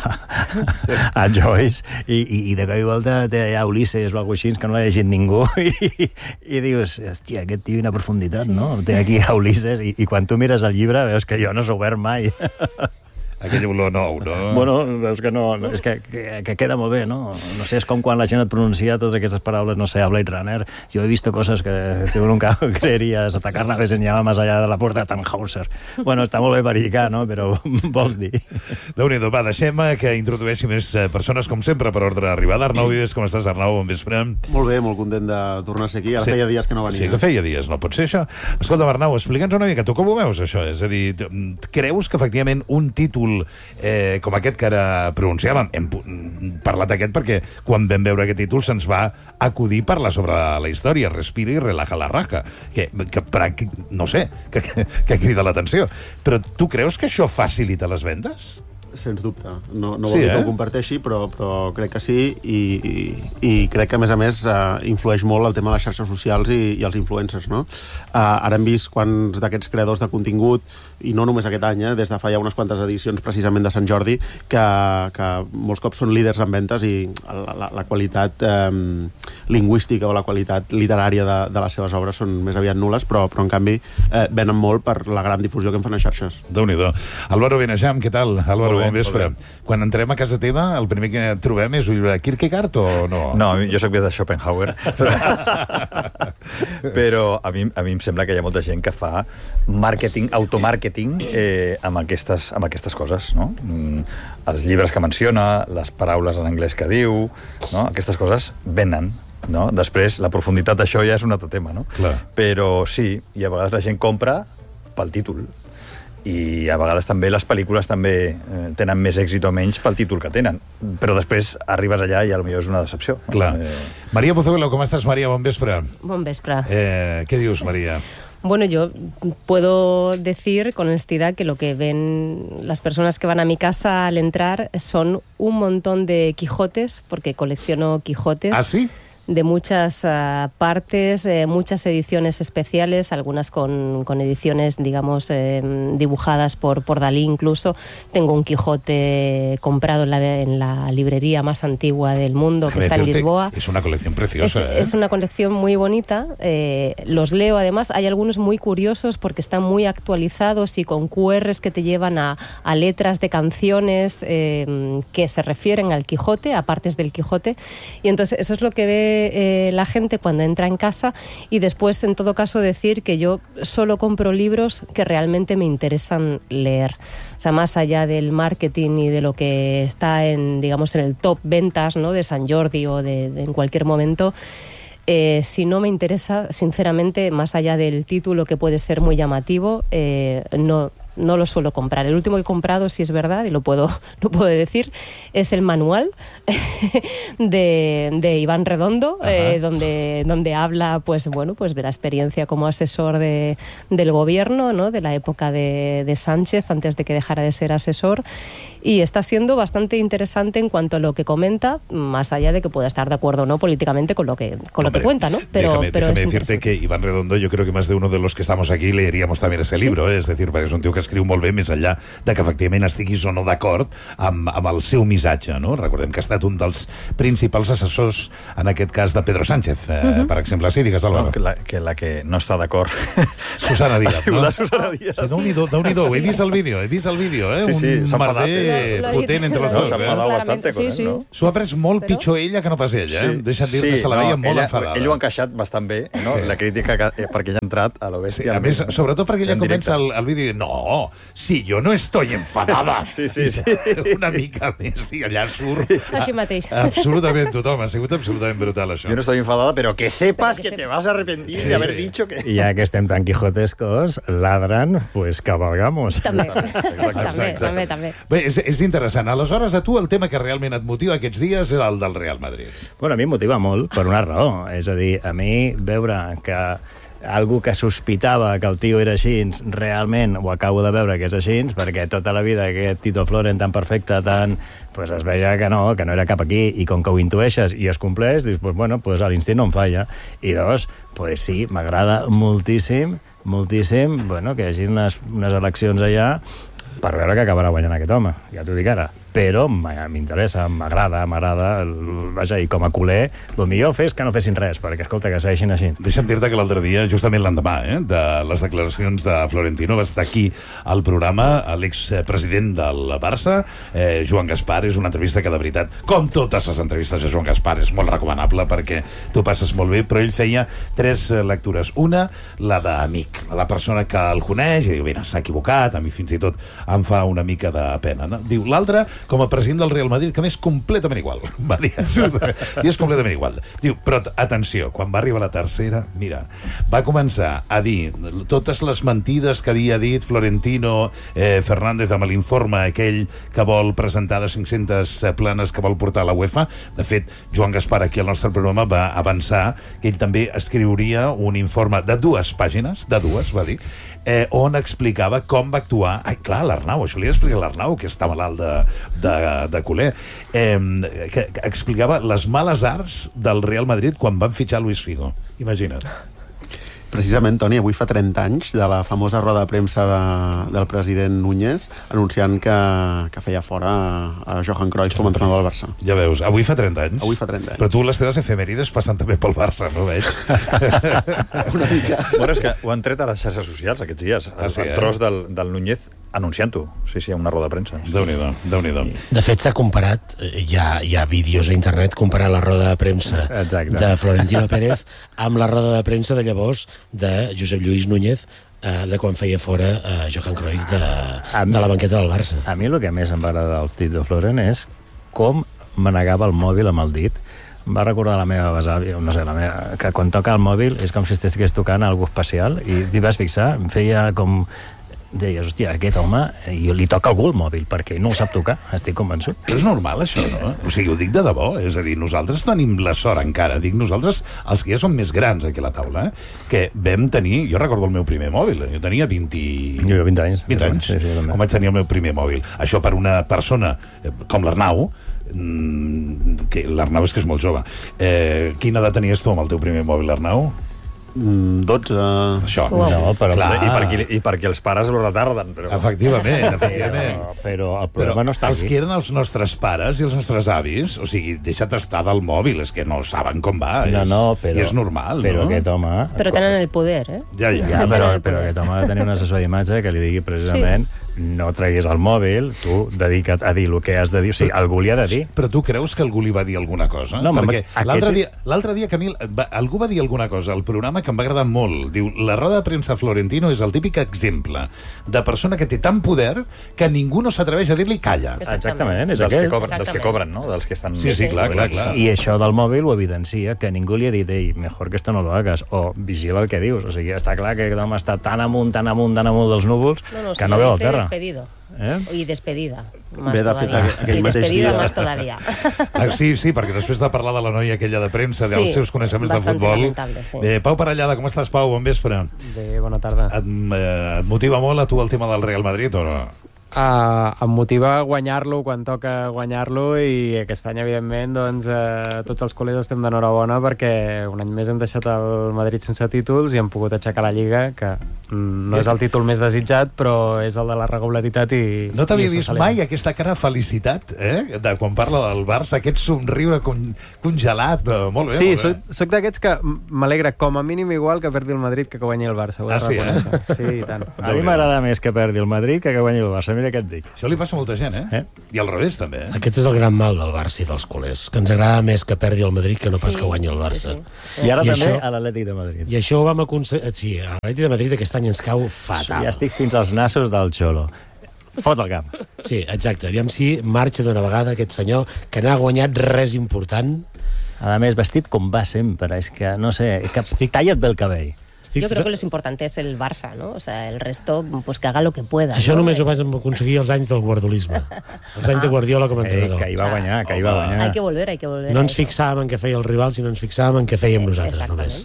a Joyce, i, i, i de cop i volta té allà Ulisses o alguna cosa així, que no l'ha llegit ningú, i, i dius, hòstia, aquest tio una profunditat, no? Té aquí a Ulisses, i, i quan tu mires el llibre veus que jo no s'ha obert mai. Aquell olor nou, no? Bueno, veus que no, és que, que, que queda molt bé, no? No sé, és com quan la gent et pronuncia totes aquestes paraules, no sé, a Blade Runner. Jo he vist coses que tu nunca creeries, atacar naves en llama más allá de la puerta de Tannhauser. Bueno, està molt bé pericar, no? Però vols dir. Déu-n'hi-do, va, deixem que introdueixi més persones, com sempre, per ordre d'arribada. Arnau Vives, com estàs, Arnau? Bon vespre. Molt bé, molt content de tornar a ser aquí. Ara sí. feia dies que no venia. Sí, que feia dies, no pot ser això? Escolta, Arnau, explica'ns una mica, tu com ho veus, això? És a dir, creus que, efectivament, un títol eh, com aquest que ara pronunciàvem, hem parlat aquest perquè quan vam veure aquest títol se'ns va acudir parlar sobre la història, respira i relaja la raja, que, que, que no sé, que, que, que crida l'atenció. Però tu creus que això facilita les vendes? Sens dubte. No, no vol sí, dir eh? que ho comparteixi, però, però crec que sí, i, i, i crec que, a més a més, uh, influeix molt el tema de les xarxes socials i, i els influencers, no? Uh, ara hem vist quants d'aquests creadors de contingut, i no només aquest any, eh, des de fa ja unes quantes edicions precisament de Sant Jordi, que, que molts cops són líders en ventes i la, la, la qualitat eh, lingüística o la qualitat literària de, de les seves obres són més aviat nules, però, però en canvi eh, venen molt per la gran difusió que en fan a xarxes. Déu-n'hi-do. Álvaro Benejam, què tal? Álvaro, bon vespre. Quan entrem a casa teva, el primer que trobem és un Kierkegaard o no? No, jo soc més de Schopenhauer. Però a mi, a mi em sembla que hi ha molta gent que fa màrqueting, automàrqueting, eh, amb, aquestes, amb aquestes coses, no? Mm, els llibres que menciona, les paraules en anglès que diu, no? Aquestes coses venen, no? Després, la profunditat d'això ja és un altre tema, no? Clar. Però sí, i a vegades la gent compra pel títol. I a vegades també les pel·lícules també eh, tenen més èxit o menys pel títol que tenen, però després arribes allà i potser és una decepció. Clar. Eh... Maria Pozuelo, com estàs, Maria? Bon vespre. Bon vespre. Eh, què dius, Maria? Bueno, yo puedo decir con honestidad que lo que ven las personas que van a mi casa al entrar son un montón de Quijotes, porque colecciono Quijotes. ¿Ah, sí? De muchas uh, partes, eh, muchas ediciones especiales, algunas con, con ediciones, digamos, eh, dibujadas por, por Dalí incluso. Tengo un Quijote comprado en la, en la librería más antigua del mundo, que está en Lisboa. Es una colección preciosa. Es, ¿eh? es una colección muy bonita. Eh, los leo, además, hay algunos muy curiosos porque están muy actualizados y con cu erres que te llevan a, a letras de canciones eh, que se refieren al Quijote, a partes del Quijote. Y entonces eso es lo que ve Eh, la gente cuando entra en casa, y después, en todo caso, decir que yo solo compro libros que realmente me interesan leer. O sea, más allá del marketing y de lo que está en, digamos, en el top ventas, ¿no?, de Sant Jordi o de, de en cualquier momento, eh, si no me interesa, sinceramente, más allá del título que puede ser muy llamativo, eh, no no lo suelo comprar. El último que he comprado, si es verdad, y lo puedo, lo puedo decir, es el manual de, de Iván Redondo, eh, donde, donde habla pues, bueno, pues de la experiencia como asesor de, del gobierno, ¿no? De la época de, de Sánchez, antes de que dejara de ser asesor. Y está siendo bastante interesante en cuanto a lo que comenta, más allá de que pueda estar de acuerdo o no políticamente con lo que, con Hombre, lo que cuenta, ¿no? Pero, déjame pero déjame decirte que Iván Redondo, yo creo que más de uno de los que estamos aquí leeríamos también ese ¿Sí? libro, eh? És a dir, perquè és un tio que escriu molt bé més enllà de que efectivament estiguis o no d'acord amb, amb el seu missatge, no? Recordem que ha estat un dels principals assessors, en aquest cas de Pedro Sánchez, eh, uh -huh. per exemple. Sí, digues, Álvaro. No, que, la, que la que no està d'acord Susana Díaz, no? La Susana Díaz. Sí, Déu-n'hi-do, Déu-n'hi-do, he vist el vídeo, he vist el vídeo, eh? Sí, sí, un merder potent entre els no, dos, s'ha enfadat eh? bastant con sí, ell, no? S'ho ha pres molt Però... pitjor ella que no pas ella, eh? Sí, Deixa't dir que sí, se la no, veia molt ella, enfadada. Ell ho ha encaixat bastant bé, no? Sí. La crítica, que, perquè ella ha entrat a lo bèstia. Sí, a més, sobretot perquè ella comença el, el vídeo i diu, no, si jo no estoy enfadada. Sí, sí, sí. Una mica més, i allà surt... Així mateix. Absolutament tothom, ha sigut absolutament brutal, això. Jo no estoy enfadada, però que sepas que, que te vas a arrepentir sí, de haber sí. dicho que... I ja que estem tan quijotescos, ladran, pues cabalgamos. També, també, també, també. Bé, és, és interessant. Aleshores, a tu el tema que realment et motiva aquests dies és el del Real Madrid. Bueno, a mi em motiva molt per una raó. És a dir, a mi veure que algú que sospitava que el tio era així, realment ho acabo de veure que és així, perquè tota la vida aquest Tito Floren tan perfecte, tan... pues es veia que no, que no era cap aquí, i com que ho intueixes i es compleix, dius, pues bueno, pues l'instint no em falla. I dos, pues sí, m'agrada moltíssim, moltíssim, bueno, que hi hagi unes, unes eleccions allà per veure que acabarà guanyant aquest home, ja t'ho dic ara. Però m'interessa, m'agrada, m'agrada, vaja, i com a culer, el millor fes que no fessin res, perquè, escolta, que segueixin així. Deixa'm dir-te que l'altre dia, justament l'endemà, eh, de les declaracions de Florentino, va estar aquí al programa l'expresident del Barça, eh, Joan Gaspar. És una entrevista que, de veritat, com totes les entrevistes de Joan Gaspar, és molt recomanable, perquè tu passes molt bé, però ell feia tres lectures. Una, la d'amic, la persona que el coneix, i diu, mira, s'ha equivocat, a mi fins i tot em fa una mica de pena, no? Diu, l'altra, com a president del Real Madrid, que m'és completament igual. Va dir, i és completament igual. Diu, però atenció, quan va arribar la tercera, mira, va començar a dir totes les mentides que havia dit Florentino eh, Fernández amb l'informe aquell que vol presentar de cinc-centes planes que vol portar a la UEFA. De fet, Joan Gaspar, aquí al nostre programa, va avançar que ell també escriuria un informe de dues pàgines, de dues, va dir, eh, on explicava com va actuar. Ai, clar, l'Arnau, això li explica l'Arnau, que està malalt de, de, de culer, eh, que, que explicava les males arts del Real Madrid quan van fitxar Luis Figo. Imagina't. Precisament, Toni, avui fa trenta anys de la famosa roda de premsa de, del president Núñez anunciant que, que feia fora a Johan Cruyff com a entrenador del Barça. Ja veus, avui fa trenta anys. Avui fa trenta anys. Però tu les teves efemèrides passen també pel Barça, no veig? Una mica. Bueno, és que ho han tret a les xarxes socials aquests dies, el, ah, sí, el tros eh? del, del Núñez anunciant-ho, sí, sí, a una roda de premsa. Déu-n'hi-do, Déu-n'hi-do. De fet, s'ha comparat, hi ha, hi ha vídeos a internet comparant la roda de premsa Exacte. de Florentino Pérez amb la roda de premsa de llavors de Josep Lluís Núñez, eh, de quan feia fora eh, Johan Cruyff de, mi, de la banqueta del Barça. A mi el que més em va agradar del Tito Floren és com manegava el mòbil amb el dit. Em va recordar la meva besàvia, no sé, la meva, que quan toca el mòbil és com si estigués tocant algo especial, i t'hi vas fixar, em feia com... deies, hòstia, aquest home i li toca algú el mòbil, perquè no el sap tocar, estic convençut. Però és normal, això, no? O sigui, ho dic de debò, és a dir, nosaltres tenim la sort encara, dic nosaltres, els que ja som més grans aquí a la taula, eh? Que vam tenir, jo recordo el meu primer mòbil, jo tenia vint... Jo vint anys. vint anys, sí, sí, com vaig tenir el meu primer mòbil. Això per una persona com l'Arnau, que l'Arnau és que és molt jove. Eh, quina edat tenies tu amb el teu primer mòbil, Arnau? dotze... Això. Wow. No, però, clar, i, perquè, i perquè els pares ho retarden. Però... Efectivament, efectivament. Però, però el problema però no està els aquí. que eren els nostres pares i els nostres avis, o sigui, deixa't estar del mòbil, és que no saben com va. No, no, però... I és normal, però no? Aquest home... Però tenen el poder, eh? Ja, ja. ja però, però aquest home ha de tenir un assessor d'imatge que li digui precisament... Sí. no treguis el mòbil, tu dedica't a dir el que has de dir. O sigui, algú li ha de dir. Però tu creus que algú li va dir alguna cosa? No, perquè aquest... l'altre dia, l'altre dia, Camil, va, algú va dir alguna cosa al programa que em va agradar molt. Diu, la roda de premsa Florentino és el típic exemple de persona que té tant poder que ningú no s'atreveix a dir-li calla. Exactament, és dels aquell. que cobren, dels que cobren, no? Dels que estan... Sí, sí, clar, clar, clar. I això del mòbil ho evidencia, que ningú li ha dit, ei, mejor que esto no lo hagas, o vigila el que dius. O sigui, està clar que aquest home està tan amunt, tan amunt, tan amunt dels núvols, no, no, que no veu el terra. Despedido. Eh? I despedida. Más Bé, de fet, aquell y mateix despedida dia... más todavía. Ah, sí, sí, perquè després de parlar de la noia aquella de premsa, Sí, dels seus coneixements de bastante futbol... lamentable, sí. Eh, Pau Parellada, com estàs, Pau? Bon vespre. Bé, bona tarda. Et, eh, et motiva molt a tu el tema del Real Madrid, o no? Uh, em motiva guanyar-lo quan toca guanyar-lo i aquest any, evidentment, doncs, uh, tots els col·legs estem d'enhorabona perquè un any més hem deixat el Madrid sense títols i hem pogut aixecar la Lliga, que mm, no és el títol més desitjat, però és el de la regularitat i... No t'havia i vist mai aquesta cara de felicitat, eh? De quan parla del Barça, aquest somriure con, congelat, eh? Molt bé, Sí, molt bé. soc, soc d'aquests que m'alegra com a mínim igual que perdi el Madrid que que guanyi el Barça. Ho he Ah, de sí, eh? reconèixer. Sí, i tant. A mi m'agrada més que perdi el Madrid que que guanyi el Barça. Mira què et dic. Això li passa a molta gent, eh? eh? I al revés, també, eh? Aquest és el gran mal del Barça i dels culers, que ens agrada més que perdi el Madrid que no pas sí, que guanyi el Barça. Sí, sí. I ara I també això, a l'Atlètic de Madrid. I això ho vam aconseguir... Sí, a l'Atlètic de Madrid aquest any ens cau fatal. Ja estic fins als nassos del Xolo. Fot el camp. Sí, exacte. Aviam si marxa d'una vegada aquest senyor que n'ha guanyat res important. A més, vestit com va sempre. És que, no sé, que estic... talla't bé el cabell. Yo creo que lo importante es el Barça, ¿no? O sea, el resto, pues que haga lo que pueda. Això ¿no? només ho vam aconseguir els anys del guardolisme. Els anys de Guardiola com a entrenador. Que hi va guanyar, que hi va guanyar. Hay que volver, hay que volver. No ens fixàvem en què feia el rival, sinó ens fixàvem en què fèiem nosaltres, només.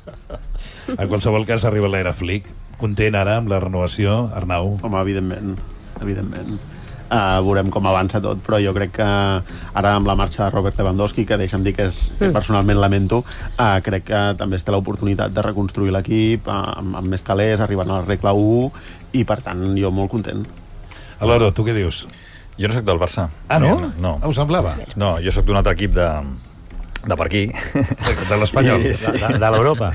En qualsevol cas, arriba l'era Flick. Content ara amb la renovació, Arnau? Home, evidentment, evidentment. Uh, veurem com avança tot, però jo crec que ara amb la marxa de Robert Lewandowski, que deixa'm dir que, és, que personalment lamento, uh, crec que també es té l'oportunitat de reconstruir l'equip uh, amb, amb més calés, arribant a la regla u, i per tant jo molt content. Aloro, tu què dius? Jo no soc del Barça. Ah, no? No. Ah, ho semblava? No, jo soc d'un altre equip de, de per aquí. De l'Espanyol? Sí. De, de l'Europa?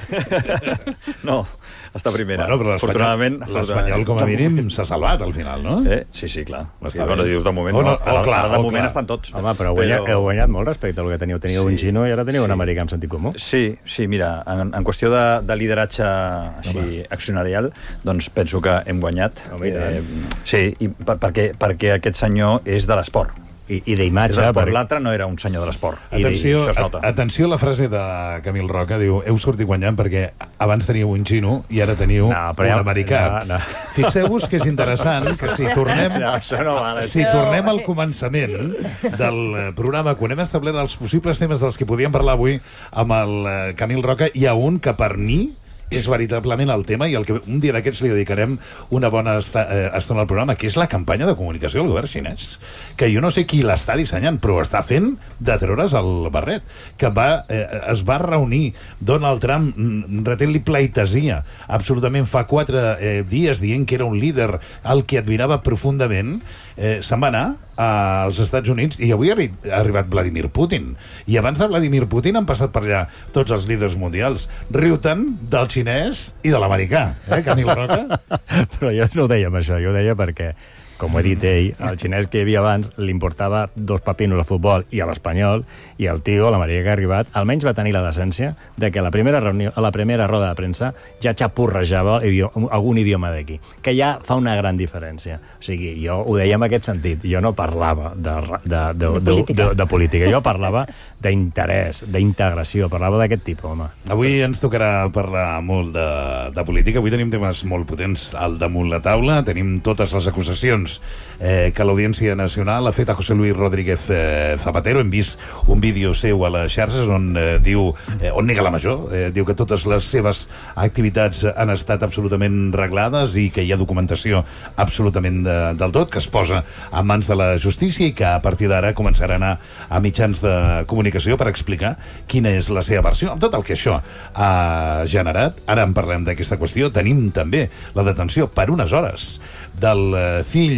No, està primera. Bueno, però Afortunadament, l'Espanyol, com a mínim, s'ha salvat al final, no? Eh? Sí, sí, clar. Està Sí, bueno, bé. dius, de moment, Oh, no, no. oh, Ara, clar, ara de oh, moment clar. estan tots. Home, però heu guanyat, heu guanyat molt respecte al que teníeu. Teníeu Sí. un xino i ara teniu Sí. un americà amb sentit comú. Sí, sí, mira, en, en qüestió de, de lideratge així, accionarial, doncs penso que hem guanyat. Home, i tant. Eh, sí, i per, perquè, perquè aquest senyor és de l'esport. I, i d'imatge. És de l'esport. perquè- L'altre no era un senyor de l'esport. Atenció, I això es nota. a, atenció a la frase de Camil Roca, diu, heu sortit guanyant perquè abans teníeu un xino i ara teniu No, però un ja- americà. no, no. Fixeu-vos que és interessant que si tornem, No, això no val, si això. tornem al començament del eh, programa, quan hem establert els possibles temes dels que podíem parlar avui amb el eh, Camil Roca, hi ha un que per mi és veritablement el tema i el que un dia d'aquests li dedicarem una bona esta, eh, estona al programa, que és la campanya de comunicació del govern xinès, que jo no sé qui l'està dissenyant, però està fent de treure's el barret, que va, eh, es va reunir Donald Trump mm, retent-li pleitesia absolutament fa quatre eh, dies dient que era un líder al que admirava profundament, eh, se'n va anar als Estats Units i avui ha arri ha arribat Vladimir Putin i abans de Vladimir Putin han passat per allà tots els líders mundials. Riu-te'n del xinès i de l'americà, eh, Camil Roca? Però jo no ho deia amb això, jo ho deia perquè, com ho he dit ell, el xinès que hi havia abans li importava dos papinos al futbol i a l'espanyol, i el tio, l'americà que ha arribat, almenys va tenir la decència de que a la primera reunió, a la primera roda de premsa ja xapurrejava idioma, algun idioma d'aquí, que ja fa una gran diferència. O sigui, jo ho deia en aquest sentit, jo no parlava de, de, de, de, de, política. de, de política, jo parlava d'interès, d'integració, parlava d'aquest tipus, home. Avui ens tocarà parlar molt de, de política. Avui tenim temes molt potents al damunt la taula. Tenim totes les acusacions eh, que l'Audiència Nacional ha fet a José Luis Rodríguez eh, Zapatero. Hem vist un vídeo seu a les xarxes on eh, diu, eh, on nega la major, eh, diu que totes les seves activitats han estat absolutament reglades i que hi ha documentació absolutament de, del tot, que es posa en mans de la justícia i que a partir d'ara començarà a anar a mitjans de comunicació per explicar quina és la seva versió. Amb tot el que això ha generat, ara en parlem d'aquesta qüestió, tenim també la detenció per unes hores del fill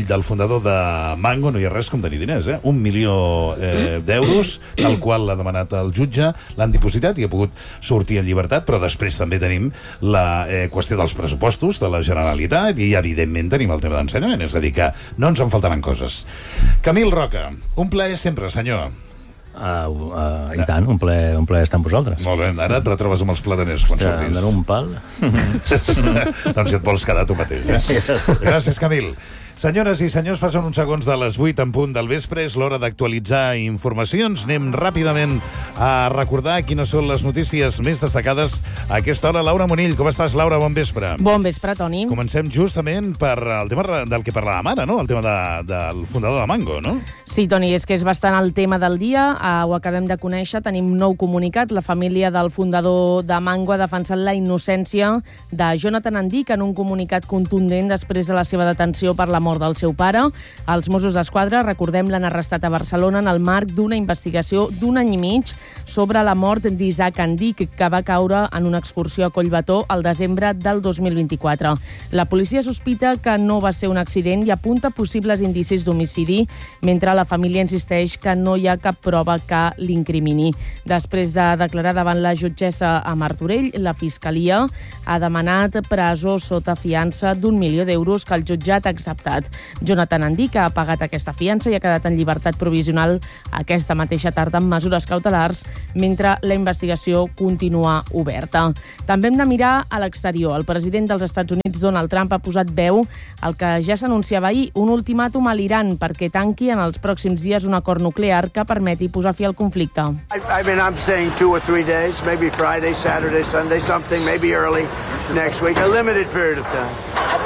fill del fundador de Mango, no hi ha res com tenir diners, eh? Un milió eh, d'euros, el qual l'ha demanat el jutge, l'han dipositat i ha pogut sortir en llibertat, però després també tenim la eh, qüestió dels pressupostos de la Generalitat i, evidentment, tenim el tema d'ensenyament, és a dir, que no ens en faltaran coses. Camil Roca, un plaer sempre, senyor. Uh, uh, I tant, un plaer, un plaer estar amb vosaltres. Molt bé, ara et retrobes amb els plataners quan Ostres, sortis. em dono un pal. Doncs si et vols quedar tu mateix, eh? Gràcies, Camil. Senyores i senyors, passen uns segons de les vuit en punt del vespre. És l'hora d'actualitzar informacions. Anem ràpidament a recordar quines són les notícies més destacades a aquesta hora. Laura Monill, com estàs, Laura? Bon vespre. Bon vespre, Toni. Comencem justament per el tema del que parlàvem ara, no? El tema de, del fundador de Mango, no? Sí, Toni, és que és bastant el tema del dia. Uh, ho acabem de conèixer. Tenim un nou comunicat. La família del fundador de Mango ha defensat la innocència de Jonathan Andic en un comunicat contundent després de la seva detenció per la mort del seu pare. Els Mossos d'Esquadra, recordem, l'han arrestat a Barcelona en el marc d'una investigació d'un any i mig sobre la mort d'Isaac Andic, que va caure en una excursió a Collbató el desembre del dos mil vint-i-quatre. La policia sospita que no va ser un accident i apunta possibles indicis d'homicidi, mentre la família insisteix que no hi ha cap prova que l'incrimini. Després de declarar davant la jutgessa a Martorell, la Fiscalia ha demanat presó sota fiança d'un milió d'euros que el jutjat ha acceptat. Jonathan Andic ha pagat aquesta fiança i ha quedat en llibertat provisional aquesta mateixa tarda amb mesures cautelars, mentre la investigació continua oberta. També hem de mirar a l'exterior. El president dels Estats Units, Donald Trump, ha posat veu al que ja s'anunciava ahir, un ultimàtum a l'Iran perquè tanqui en els pròxims dies un acord nuclear que permeti posar fi al conflicte. I, I mean, I'm saying two or three days, maybe Friday, Saturday, Sunday, something, maybe early next week, a limited period of time.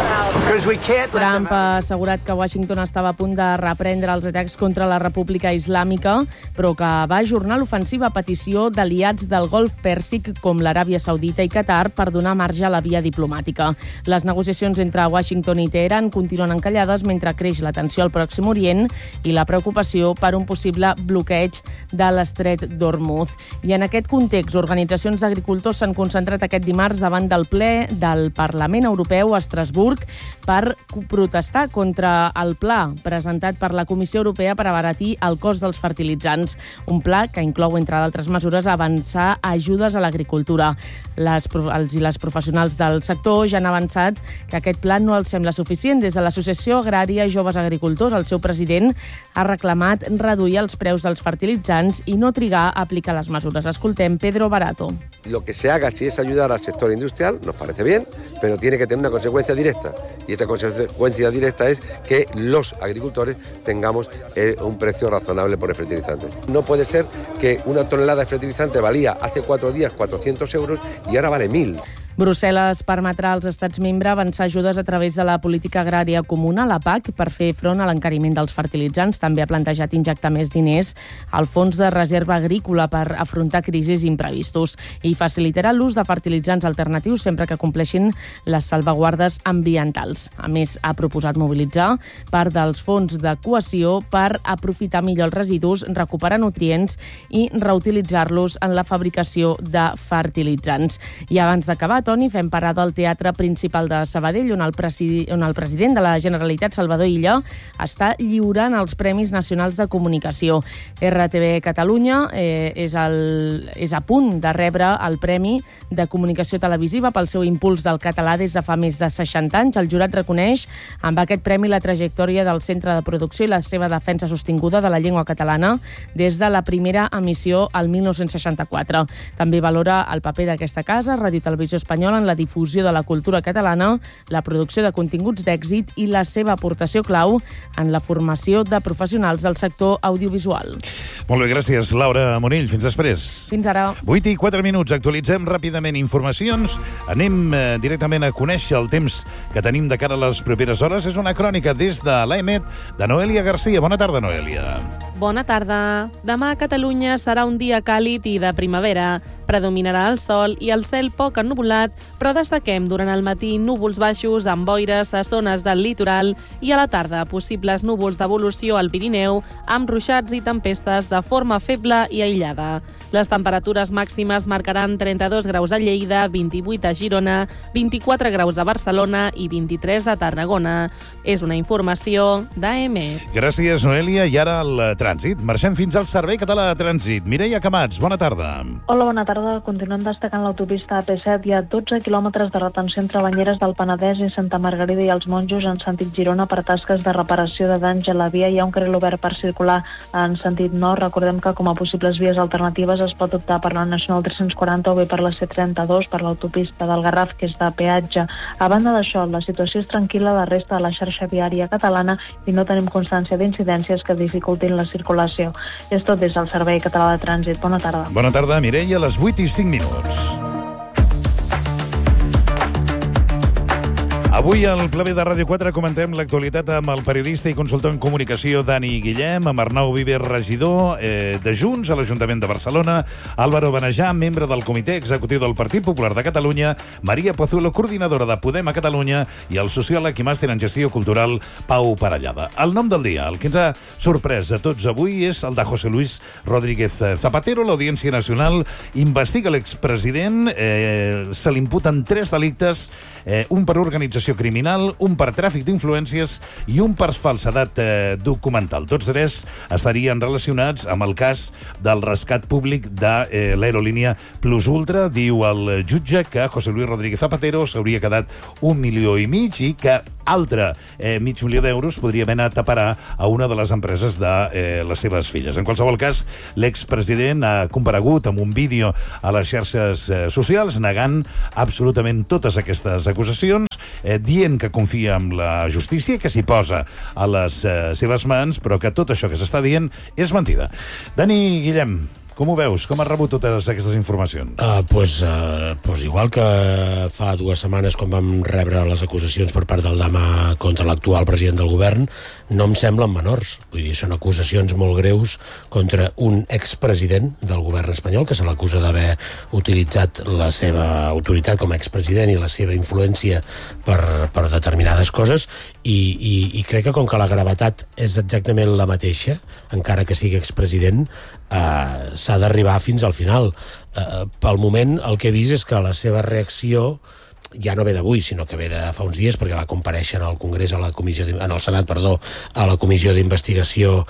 Trump ha assegurat que Washington estava a punt de reprendre els atacs contra la República Islàmica, però que va ajornar l'ofensiva a petició d'aliats del Golf Pèrsic com l'Aràbia Saudita i Qatar per donar marge a la via diplomàtica. Les negociacions entre Washington i Teheran continuen encallades mentre creix la tensió al Pròxim Orient i la preocupació per un possible bloqueig de l'estret d'Hormuz. I en aquest context, organitzacions d'agricultors s'han concentrat aquest dimarts davant del ple del Parlament Europeu a Estrasburg per protestar contra el pla presentat per la Comissió Europea per abaratir el cost dels fertilitzants. Un pla que inclou, entre d'altres mesures, avançar ajudes a l'agricultura. Les, els i les professionals del sector ja han avançat que aquest pla no els sembla suficient. Des de l'Associació Agrària Joves Agricultors, el seu president ha reclamat reduir els preus dels fertilitzants i no trigar a aplicar les mesures. Escoltem Pedro Barato. Lo que se haga, si es ayudar al sector industrial, nos parece bien, pero tiene que tener una consecuencia directa. Y esa consecuencia directa es que los agricultores tengamos eh, un precio razonable por el fertilizante. No puede ser que una tonelada de fertilizante valía hace cuatro días cuatrocientos euros y ahora vale mil. Brussel·les permetrà als estats membres avançar ajudes a través de la política agrària comuna, la P A C, per fer front a l'encariment dels fertilitzants. També ha plantejat injectar més diners al fons de reserva agrícola per afrontar crisis imprevistos i facilitarà l'ús de fertilitzants alternatius sempre que compleixin les salvaguardes ambientals. A més, ha proposat mobilitzar part dels fons de cohesió per aprofitar millor els residus, recuperar nutrients i reutilitzar-los en la fabricació de fertilitzants. I abans d'acabar, Toni, fem parada al Teatre Principal de Sabadell, on el, presidi... on el president de la Generalitat, Salvador Illa, està lliurant els Premis Nacionals de Comunicació. R T V Catalunya eh, és, el... és a punt de rebre el Premi de Comunicació Televisiva pel seu impuls del català des de fa més de seixanta anys. El jurat reconeix amb aquest premi la trajectòria del centre de producció i la seva defensa sostinguda de la llengua catalana des de la primera emissió al dinou seixanta-quatre. També valora el paper d'aquesta casa, Ràdio Televisió Espanyola, en la difusió de la cultura catalana, la producció de continguts d'èxit i la seva aportació clau en la formació de professionals del sector audiovisual. Molt bé, gràcies, Laura Monill. Fins després. Fins ara. vuit i quatre minuts. Actualitzem ràpidament informacions. Anem eh, directament a conèixer el temps que tenim de cara a les properes hores. És una crònica des de l'A E M E T de Noèlia Garcia. Bona tarda, Noèlia. Bona tarda. Demà a Catalunya serà un dia càlid i de primavera. Predominarà el sol i el cel poc ennuvolat ennuvolat, però destaquem durant el matí núvols baixos amb boires a zones del litoral i a la tarda possibles núvols d'evolució al Pirineu amb ruixats i tempestes de forma feble i aïllada. Les temperatures màximes marcaran trenta-dos graus a Lleida, vint-i-vuit a Girona, vint-i-quatre graus a Barcelona i vint-i-tres a Tarragona. És una informació d'A M. Gràcies, Noelia. I ara el trànsit. Marxem fins al Servei Català de Trànsit. Mireia Camats, bona tarda. Hola, bona tarda. Continuem destacant l'autopista A P set. Hi ha dotze quilòmetres de retenció entre Banyeres del Penedès i Santa Margarida i els Monjos en sentit Girona per tasques de reparació de danys a la via. Hi ha un carril obert per circular en sentit nord. Recordem que com a possibles vies alternatives es pot optar per la Nacional tres-cents quaranta o bé per la C trenta-dos, per l'autopista del Garraf, que és de peatge. A banda d'això, la situació és tranquil·la a la resta de la xarxa viària catalana i no tenim constància d'incidències que dificultin la circulació. És tot des del Servei Català de Trànsit. Bona tarda. Bona tarda, Mireia, a les vuit i cinc minuts. Avui al Pla B de Ràdio quatre comentem l'actualitat amb el periodista i consultor en comunicació Dani Guillem, amb Arnau Viver, regidor eh, de Junts a l'Ajuntament de Barcelona, Álvaro Benejà, membre del Comitè Executiu del Partit Popular de Catalunya, Maria Pozuelo, coordinadora de Podem a Catalunya, i el sociòleg i màster en gestió cultural Pau Parellada. El nom del dia, el que ens ha sorprès a tots avui, és el de José Luis Rodríguez Zapatero. L'Audiència Nacional investiga l'expresident, eh, se li imputen tres delictes, eh, un per organització criminal, un per tràfic d'influències i un per falsedat eh, documental. Tots tres estarien relacionats amb el cas del rescat públic de eh, l'aerolínia Plus Ultra. Diu el jutge que José Luis Rodríguez Zapatero s'hauria quedat un milió i mig i que altre eh, mig milió d'euros podria haver anat a parar a una de les empreses de eh, les seves filles. En qualsevol cas, l'expresident ha comparegut amb un vídeo a les xarxes eh, socials negant absolutament totes aquestes acusacions, eh, dient que confia en la justícia, que s'hi posa a les eh, seves mans, però que tot això que s'està dient és mentida. Dani Guillem, com ho veus? Com has rebut totes aquestes informacions? Uh, pues, uh, pues igual que fa dues setmanes quan vam rebre les acusacions per part del Dama contra l'actual president del govern, no em semblen menors. Vull dir, són acusacions molt greus contra un expresident del govern espanyol que se l'acusa d'haver utilitzat la seva autoritat com a expresident i la seva influència per, per determinades coses i, i, i crec que com que la gravetat és exactament la mateixa, encara que sigui expresident, Uh, s'ha d'arribar fins al final. Uh, pel moment el que he vist és que la seva reacció ja no ve d'avui, sinó que ve de fa uns dies, perquè va comparèixer al Congrés, a la comissió, en el Senat, perdó, a la comissió d'investigació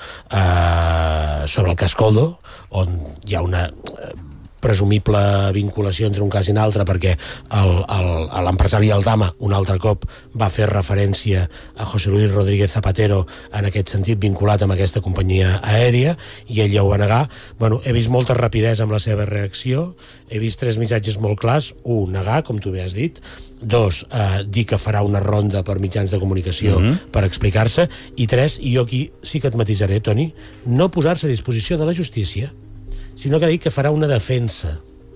uh, sobre el cas Koldo, on hi ha una uh, presumible vinculació entre un cas i un altre, perquè l'empresari Aldama un altre cop va fer referència a José Luis Rodríguez Zapatero en aquest sentit, vinculat amb aquesta companyia aèria, i ell ja ho va negar. Bueno, he vist molta rapidesa amb la seva reacció, he vist tres missatges molt clars. Un, negar, com tu bé has dit. Dos, eh, dir que farà una ronda per mitjans de comunicació mm-hmm. per explicar-se. I tres, i jo aquí sí que et matisaré, Toni, no posar-se a disposició de la justícia, sinó que ha dit que farà una defensa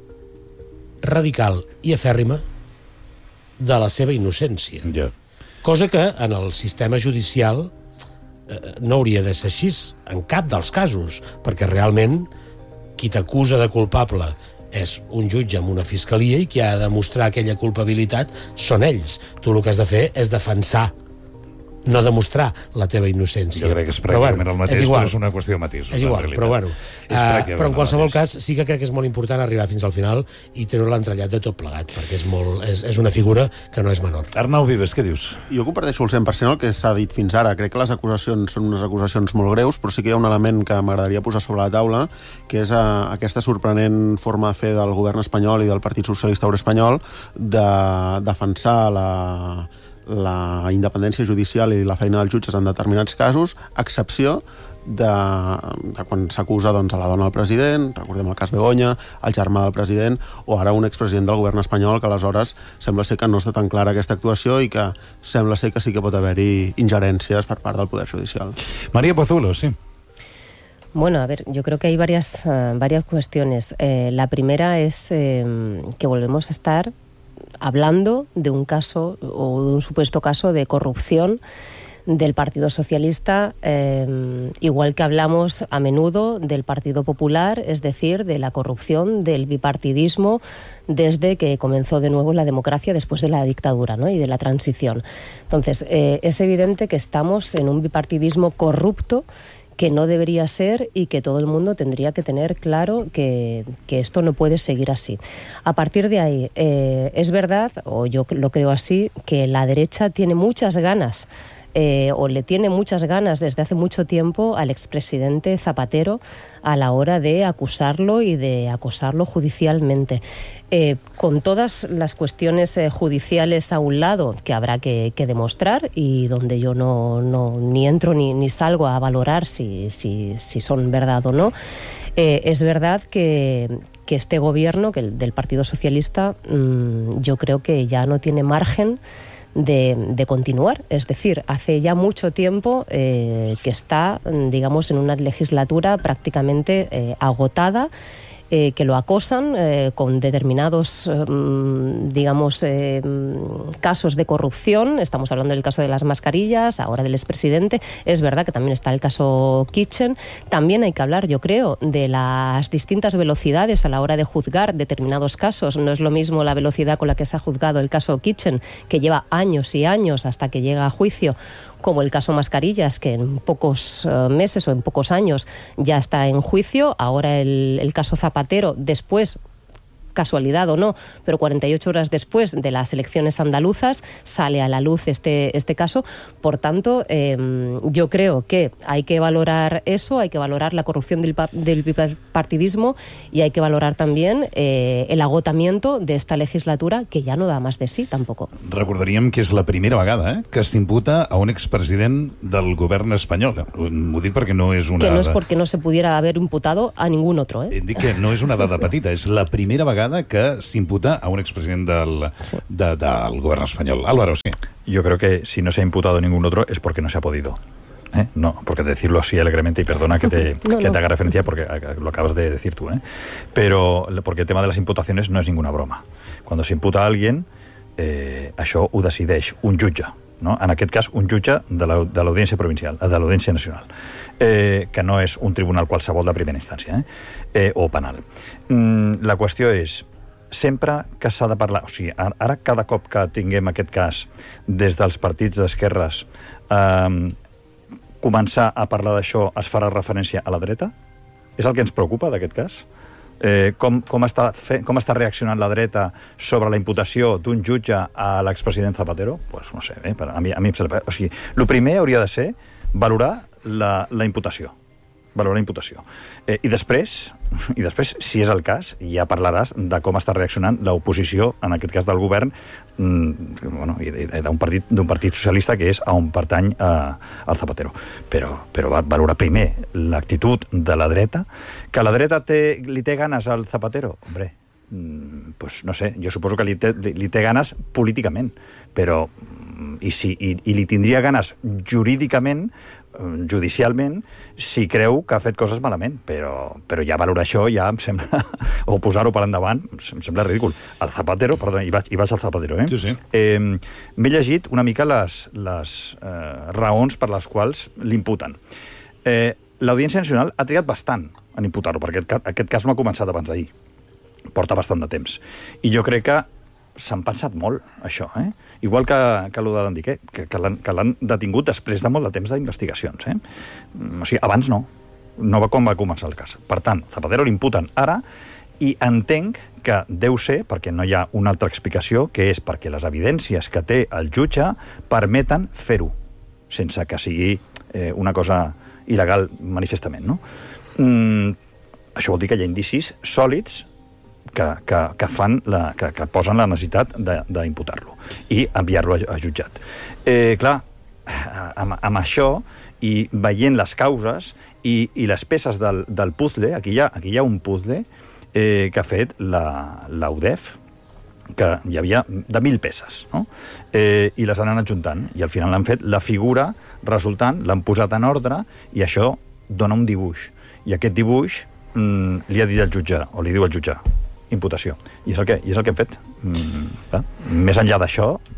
radical i afèrrima de la seva innocència. Yeah. Cosa que en el sistema judicial eh, no hauria de ser així en cap dels casos, perquè realment qui t'acusa de culpable és un jutge amb una fiscalia i qui ha de demostrar aquella culpabilitat són ells. Tu el que has de fer és defensar, no demostrar la teva innocència. Jo crec que és pràcticament bueno, el mateix, és però és una qüestió de matisos. És igual, però bueno. Uh, però en qualsevol cas sí que crec que és molt important arribar fins al final i tenir l'entrellat de tot plegat, perquè és, molt, és, és una figura que no és menor. Arnau Vives, què dius? Jo comparteixo el cent per cent el que s'ha dit fins ara. Crec que les acusacions són unes acusacions molt greus, però sí que hi ha un element que m'agradaria posar sobre la taula, que és uh, aquesta sorprenent forma de fer del govern espanyol i del Partit Socialista Obrer Espanyol de defensar la la independència judicial i la feina dels jutges en determinats casos, a excepció de, de quan s'acusa doncs, a la dona del president, recordem el cas Begoña, el germà del president, o ara un expresident del govern espanyol, que aleshores sembla ser que no està tan clara aquesta actuació i que sembla ser que sí que pot haver-hi ingerències per part del Poder Judicial. María Pozuelo, sí. Bueno, a ver, yo creo que hay varias, uh, varias cuestiones. Eh, la primera es eh, que volvemos a estar hablando de un caso o de un supuesto caso de corrupción del Partido Socialista, eh, igual que hablamos a menudo del Partido Popular, es decir, de la corrupción, del bipartidismo, desde que comenzó de nuevo la democracia después de la dictadura, ¿no? Y de la transición. Entonces, eh, es evidente que estamos en un bipartidismo corrupto que no debería ser y que todo el mundo tendría que tener claro que, que esto no puede seguir así. A partir de ahí, eh, es verdad, o yo lo creo así, que la derecha tiene muchas ganas Eh, o le tiene muchas ganas desde hace mucho tiempo al expresidente Zapatero a la hora de acusarlo y de acosarlo judicialmente. Eh, con todas las cuestiones eh, judiciales a un lado que habrá que, que demostrar y donde yo no, no ni entro ni, ni salgo a valorar si, si, si son verdad o no, eh, es verdad que, que este gobierno, que el del Partido Socialista, mmm, yo creo que ya no tiene margen De, de continuar. Es decir, hace ya mucho tiempo eh, que está, digamos, en una legislatura prácticamente eh, agotada, eh, que lo acosan eh, con determinados, eh, digamos, eh, casos de corrupción. Estamos hablando del caso de las mascarillas, ahora del expresidente. Es verdad que también está el caso Kitchen. También hay que hablar, yo creo, de las distintas velocidades a la hora de juzgar determinados casos. No es lo mismo la velocidad con la que se ha juzgado el caso Kitchen, que lleva años y años hasta que llega a juicio, como el caso Mascarillas, que en pocos uh, meses o en pocos años ya está en juicio. Ahora el, el caso Zapatero, después, casualidad o no, pero cuarenta y ocho horas después de las elecciones andaluzas sale a la luz este, este caso. Por tanto, eh, yo creo que hay que valorar eso, hay que valorar la corrupción del, del bipartidismo y hay que valorar también eh, el agotamiento de esta legislatura, que ja no da más de sí, tampoco. Recordaríem que és la primera vegada eh, que s'imputa a un expresident del govern espanyol. Ho dic perquè no és una... Que no és perquè no se pudiera haver imputado a ningún otro. Eh? Dic que no és una dada petita, és la primera vegada que s'imputa a un expresident del, sí. de, del gobierno español. Álvaro, sí. Yo creo que si no se ha imputado a ningún otro es porque no se ha podido. ¿Eh? No, porque decirlo así alegremente, y perdona que te, no, que no. te haga referencia porque lo acabas de decir tú, ¿eh? Pero porque el tema de las imputaciones no es ninguna broma. Cuando se imputa a alguien, eh, això ho decideix un jutge, no? En aquest cas, un jutge de l'Audiència Provincial, de l'Audiència Nacional, eh, que no és un tribunal qualsevol de primera instància, eh? Eh, o penal. Mm, la qüestió és, sempre que s'ha de parlar... O sigui, ara cada cop que tinguem aquest cas des dels partits d'esquerres, eh, començar a parlar d'això es farà referència a la dreta? És el que ens preocupa d'aquest cas? Eh, com, com, està fe, com està reaccionant la dreta sobre la imputació d'un jutge a l'expresident Zapatero? Pues no sé, eh, a mi, a mi em sembla... O sigui, el primer hauria de ser valorar la, la imputació. Valorar la imputació. Eh, I després, i després, si és el cas, ja parlaràs de com està reaccionant l'oposició, en aquest cas del govern, mmm, bueno, d'un partit, d'un partit socialista que és a on pertany eh, el Zapatero. Però, però va valorar primer l'actitud de la dreta. Que la dreta té, li té ganes al Zapatero? Hombre, mmm, pues no sé, jo suposo que li té, li té ganes políticament, però i, si, i, i li tindria ganes jurídicament, judicialment, si creu que ha fet coses malament, però, però ja valorar això ja em sembla, o posar-ho per endavant, em sembla ridícul. El Zapatero, perdó, i vaig, i vaig al Zapatero, eh? Sí, sí. Eh, m'he llegit una mica les, les eh, raons per les quals l'imputen. Eh, L'Audiència Nacional ha trigat bastant en imputar-ho, perquè aquest, aquest cas no ha començat abans d'ahir. Porta bastant de temps. I jo crec que s'han pensat molt, això, eh? Igual que, que allò de l'Andiquer, que, que l'han detingut després de molt de temps d'investigacions, eh? O sigui, abans no. No va quan va començar el cas. Per tant, Zapatero l'imputen ara i entenc que deu ser, perquè no hi ha una altra explicació, que és perquè les evidències que té el jutge permeten fer-ho, sense que sigui eh, una cosa il·legal manifestament, no? Mm, això vol dir que hi ha indicis sòlids Que, que, que, fan la, que, que posen la necessitat d'imputar-lo i enviar-lo a, a jutjat. Eh, clar, amb, amb això i veient les causes i, i les peces del, del puzzle, aquí hi ha, aquí hi ha un puzzle eh, que ha fet la, la U D E F, que hi havia de mil peces, no? Eh, i les han anat juntant, i al final l'han fet la figura resultant, l'han posat en ordre, i això dona un dibuix. I aquest dibuix mm, li ha dit el jutge, o li diu el jutge, imputació. I és el que, i és el que hem fet. Mm, eh? Més enllà d'això,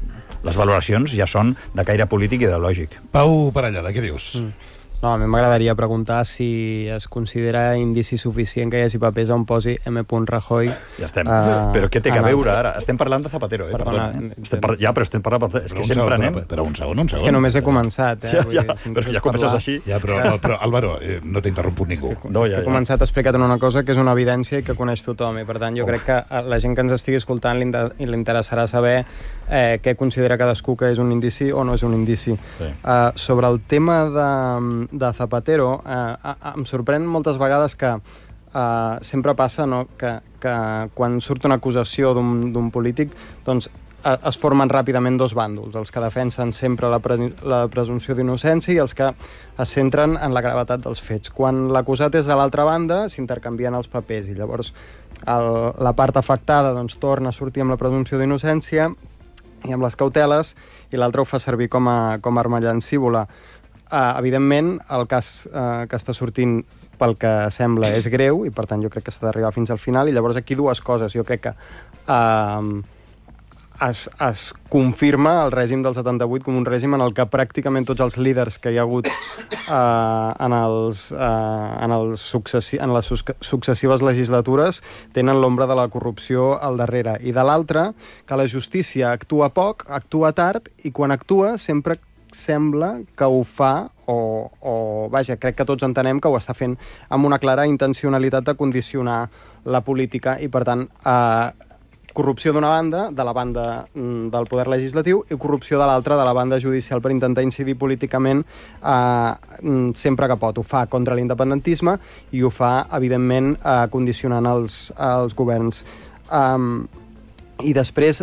Les valoracions ja són de caire polític i ideològic. Pau Parellada, què dius? Mm. No, a mi m'agradaria preguntar si es considera indici suficient que hi hagi papers on posi M. Rajoy. Ja estem. Uh, però què té que veure ara? Estem parlant de Zapatero, eh? Perdona. Perdona, eh? Estem par... Ja, però estem parlant... És que sempre anem... Però un segon, un segon. És que només he començat, eh? Ja, ja, però és que ja comences així. Ja, però, però Álvaro, eh, no t'ha interromput ningú. No, ja, ja. He començat explicant una cosa que és una evidència i que coneix tothom, i per tant jo oh. crec que la gent que ens estigui escoltant li interessarà saber eh, què considera cadascú que és un indici o no és un indici. Sí. Uh, sobre el tema de, de Zapatero, uh, em sorprèn moltes vegades que uh, sempre passa, no?, que, que quan surt una acusació d'un polític, doncs uh, es formen ràpidament dos bàndols, els que defensen sempre la, pre la presumpció d'innocència i els que es centren en la gravetat dels fets. Quan l'acusat és de l'altra banda, s'intercanvien els papers i llavors el, la part afectada doncs, torna a sortir amb la presumpció d'innocència i amb les cauteles, i l'altre ho fa servir com a, com a arma llancívola. Uh, evidentment, el cas uh, que està sortint pel que sembla és greu, i per tant jo crec que s'ha d'arribar fins al final, i llavors aquí dues coses. Jo crec que uh, es, es confirma el règim del setanta-vuit com un règim en el que pràcticament tots els líders que hi ha hagut uh, en, els, uh, en, els successi en les successives legislatures tenen l'ombra de la corrupció al darrere. I de l'altra, que la justícia actua poc, actua tard, i quan actua sempre sembla que ho fa o, o, vaja, crec que tots entenem que ho està fent amb una clara intencionalitat de condicionar la política i, per tant, eh, corrupció d'una banda, de la banda mm, del poder legislatiu, i corrupció de l'altra, de la banda judicial, per intentar incidir políticament eh, sempre que pot. Ho fa contra l'independentisme i ho fa, evidentment, eh, condicionant els, els governs. Um, I després,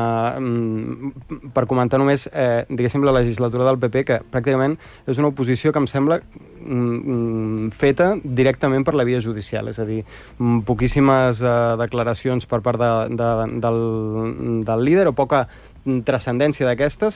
eh, per comentar només, eh, diguéssim, la legislatura del P P, que pràcticament és una oposició que em sembla mm, feta directament per la via judicial, és a dir, poquíssimes eh, declaracions per part de, de, del, del líder o poca transcendència d'aquestes,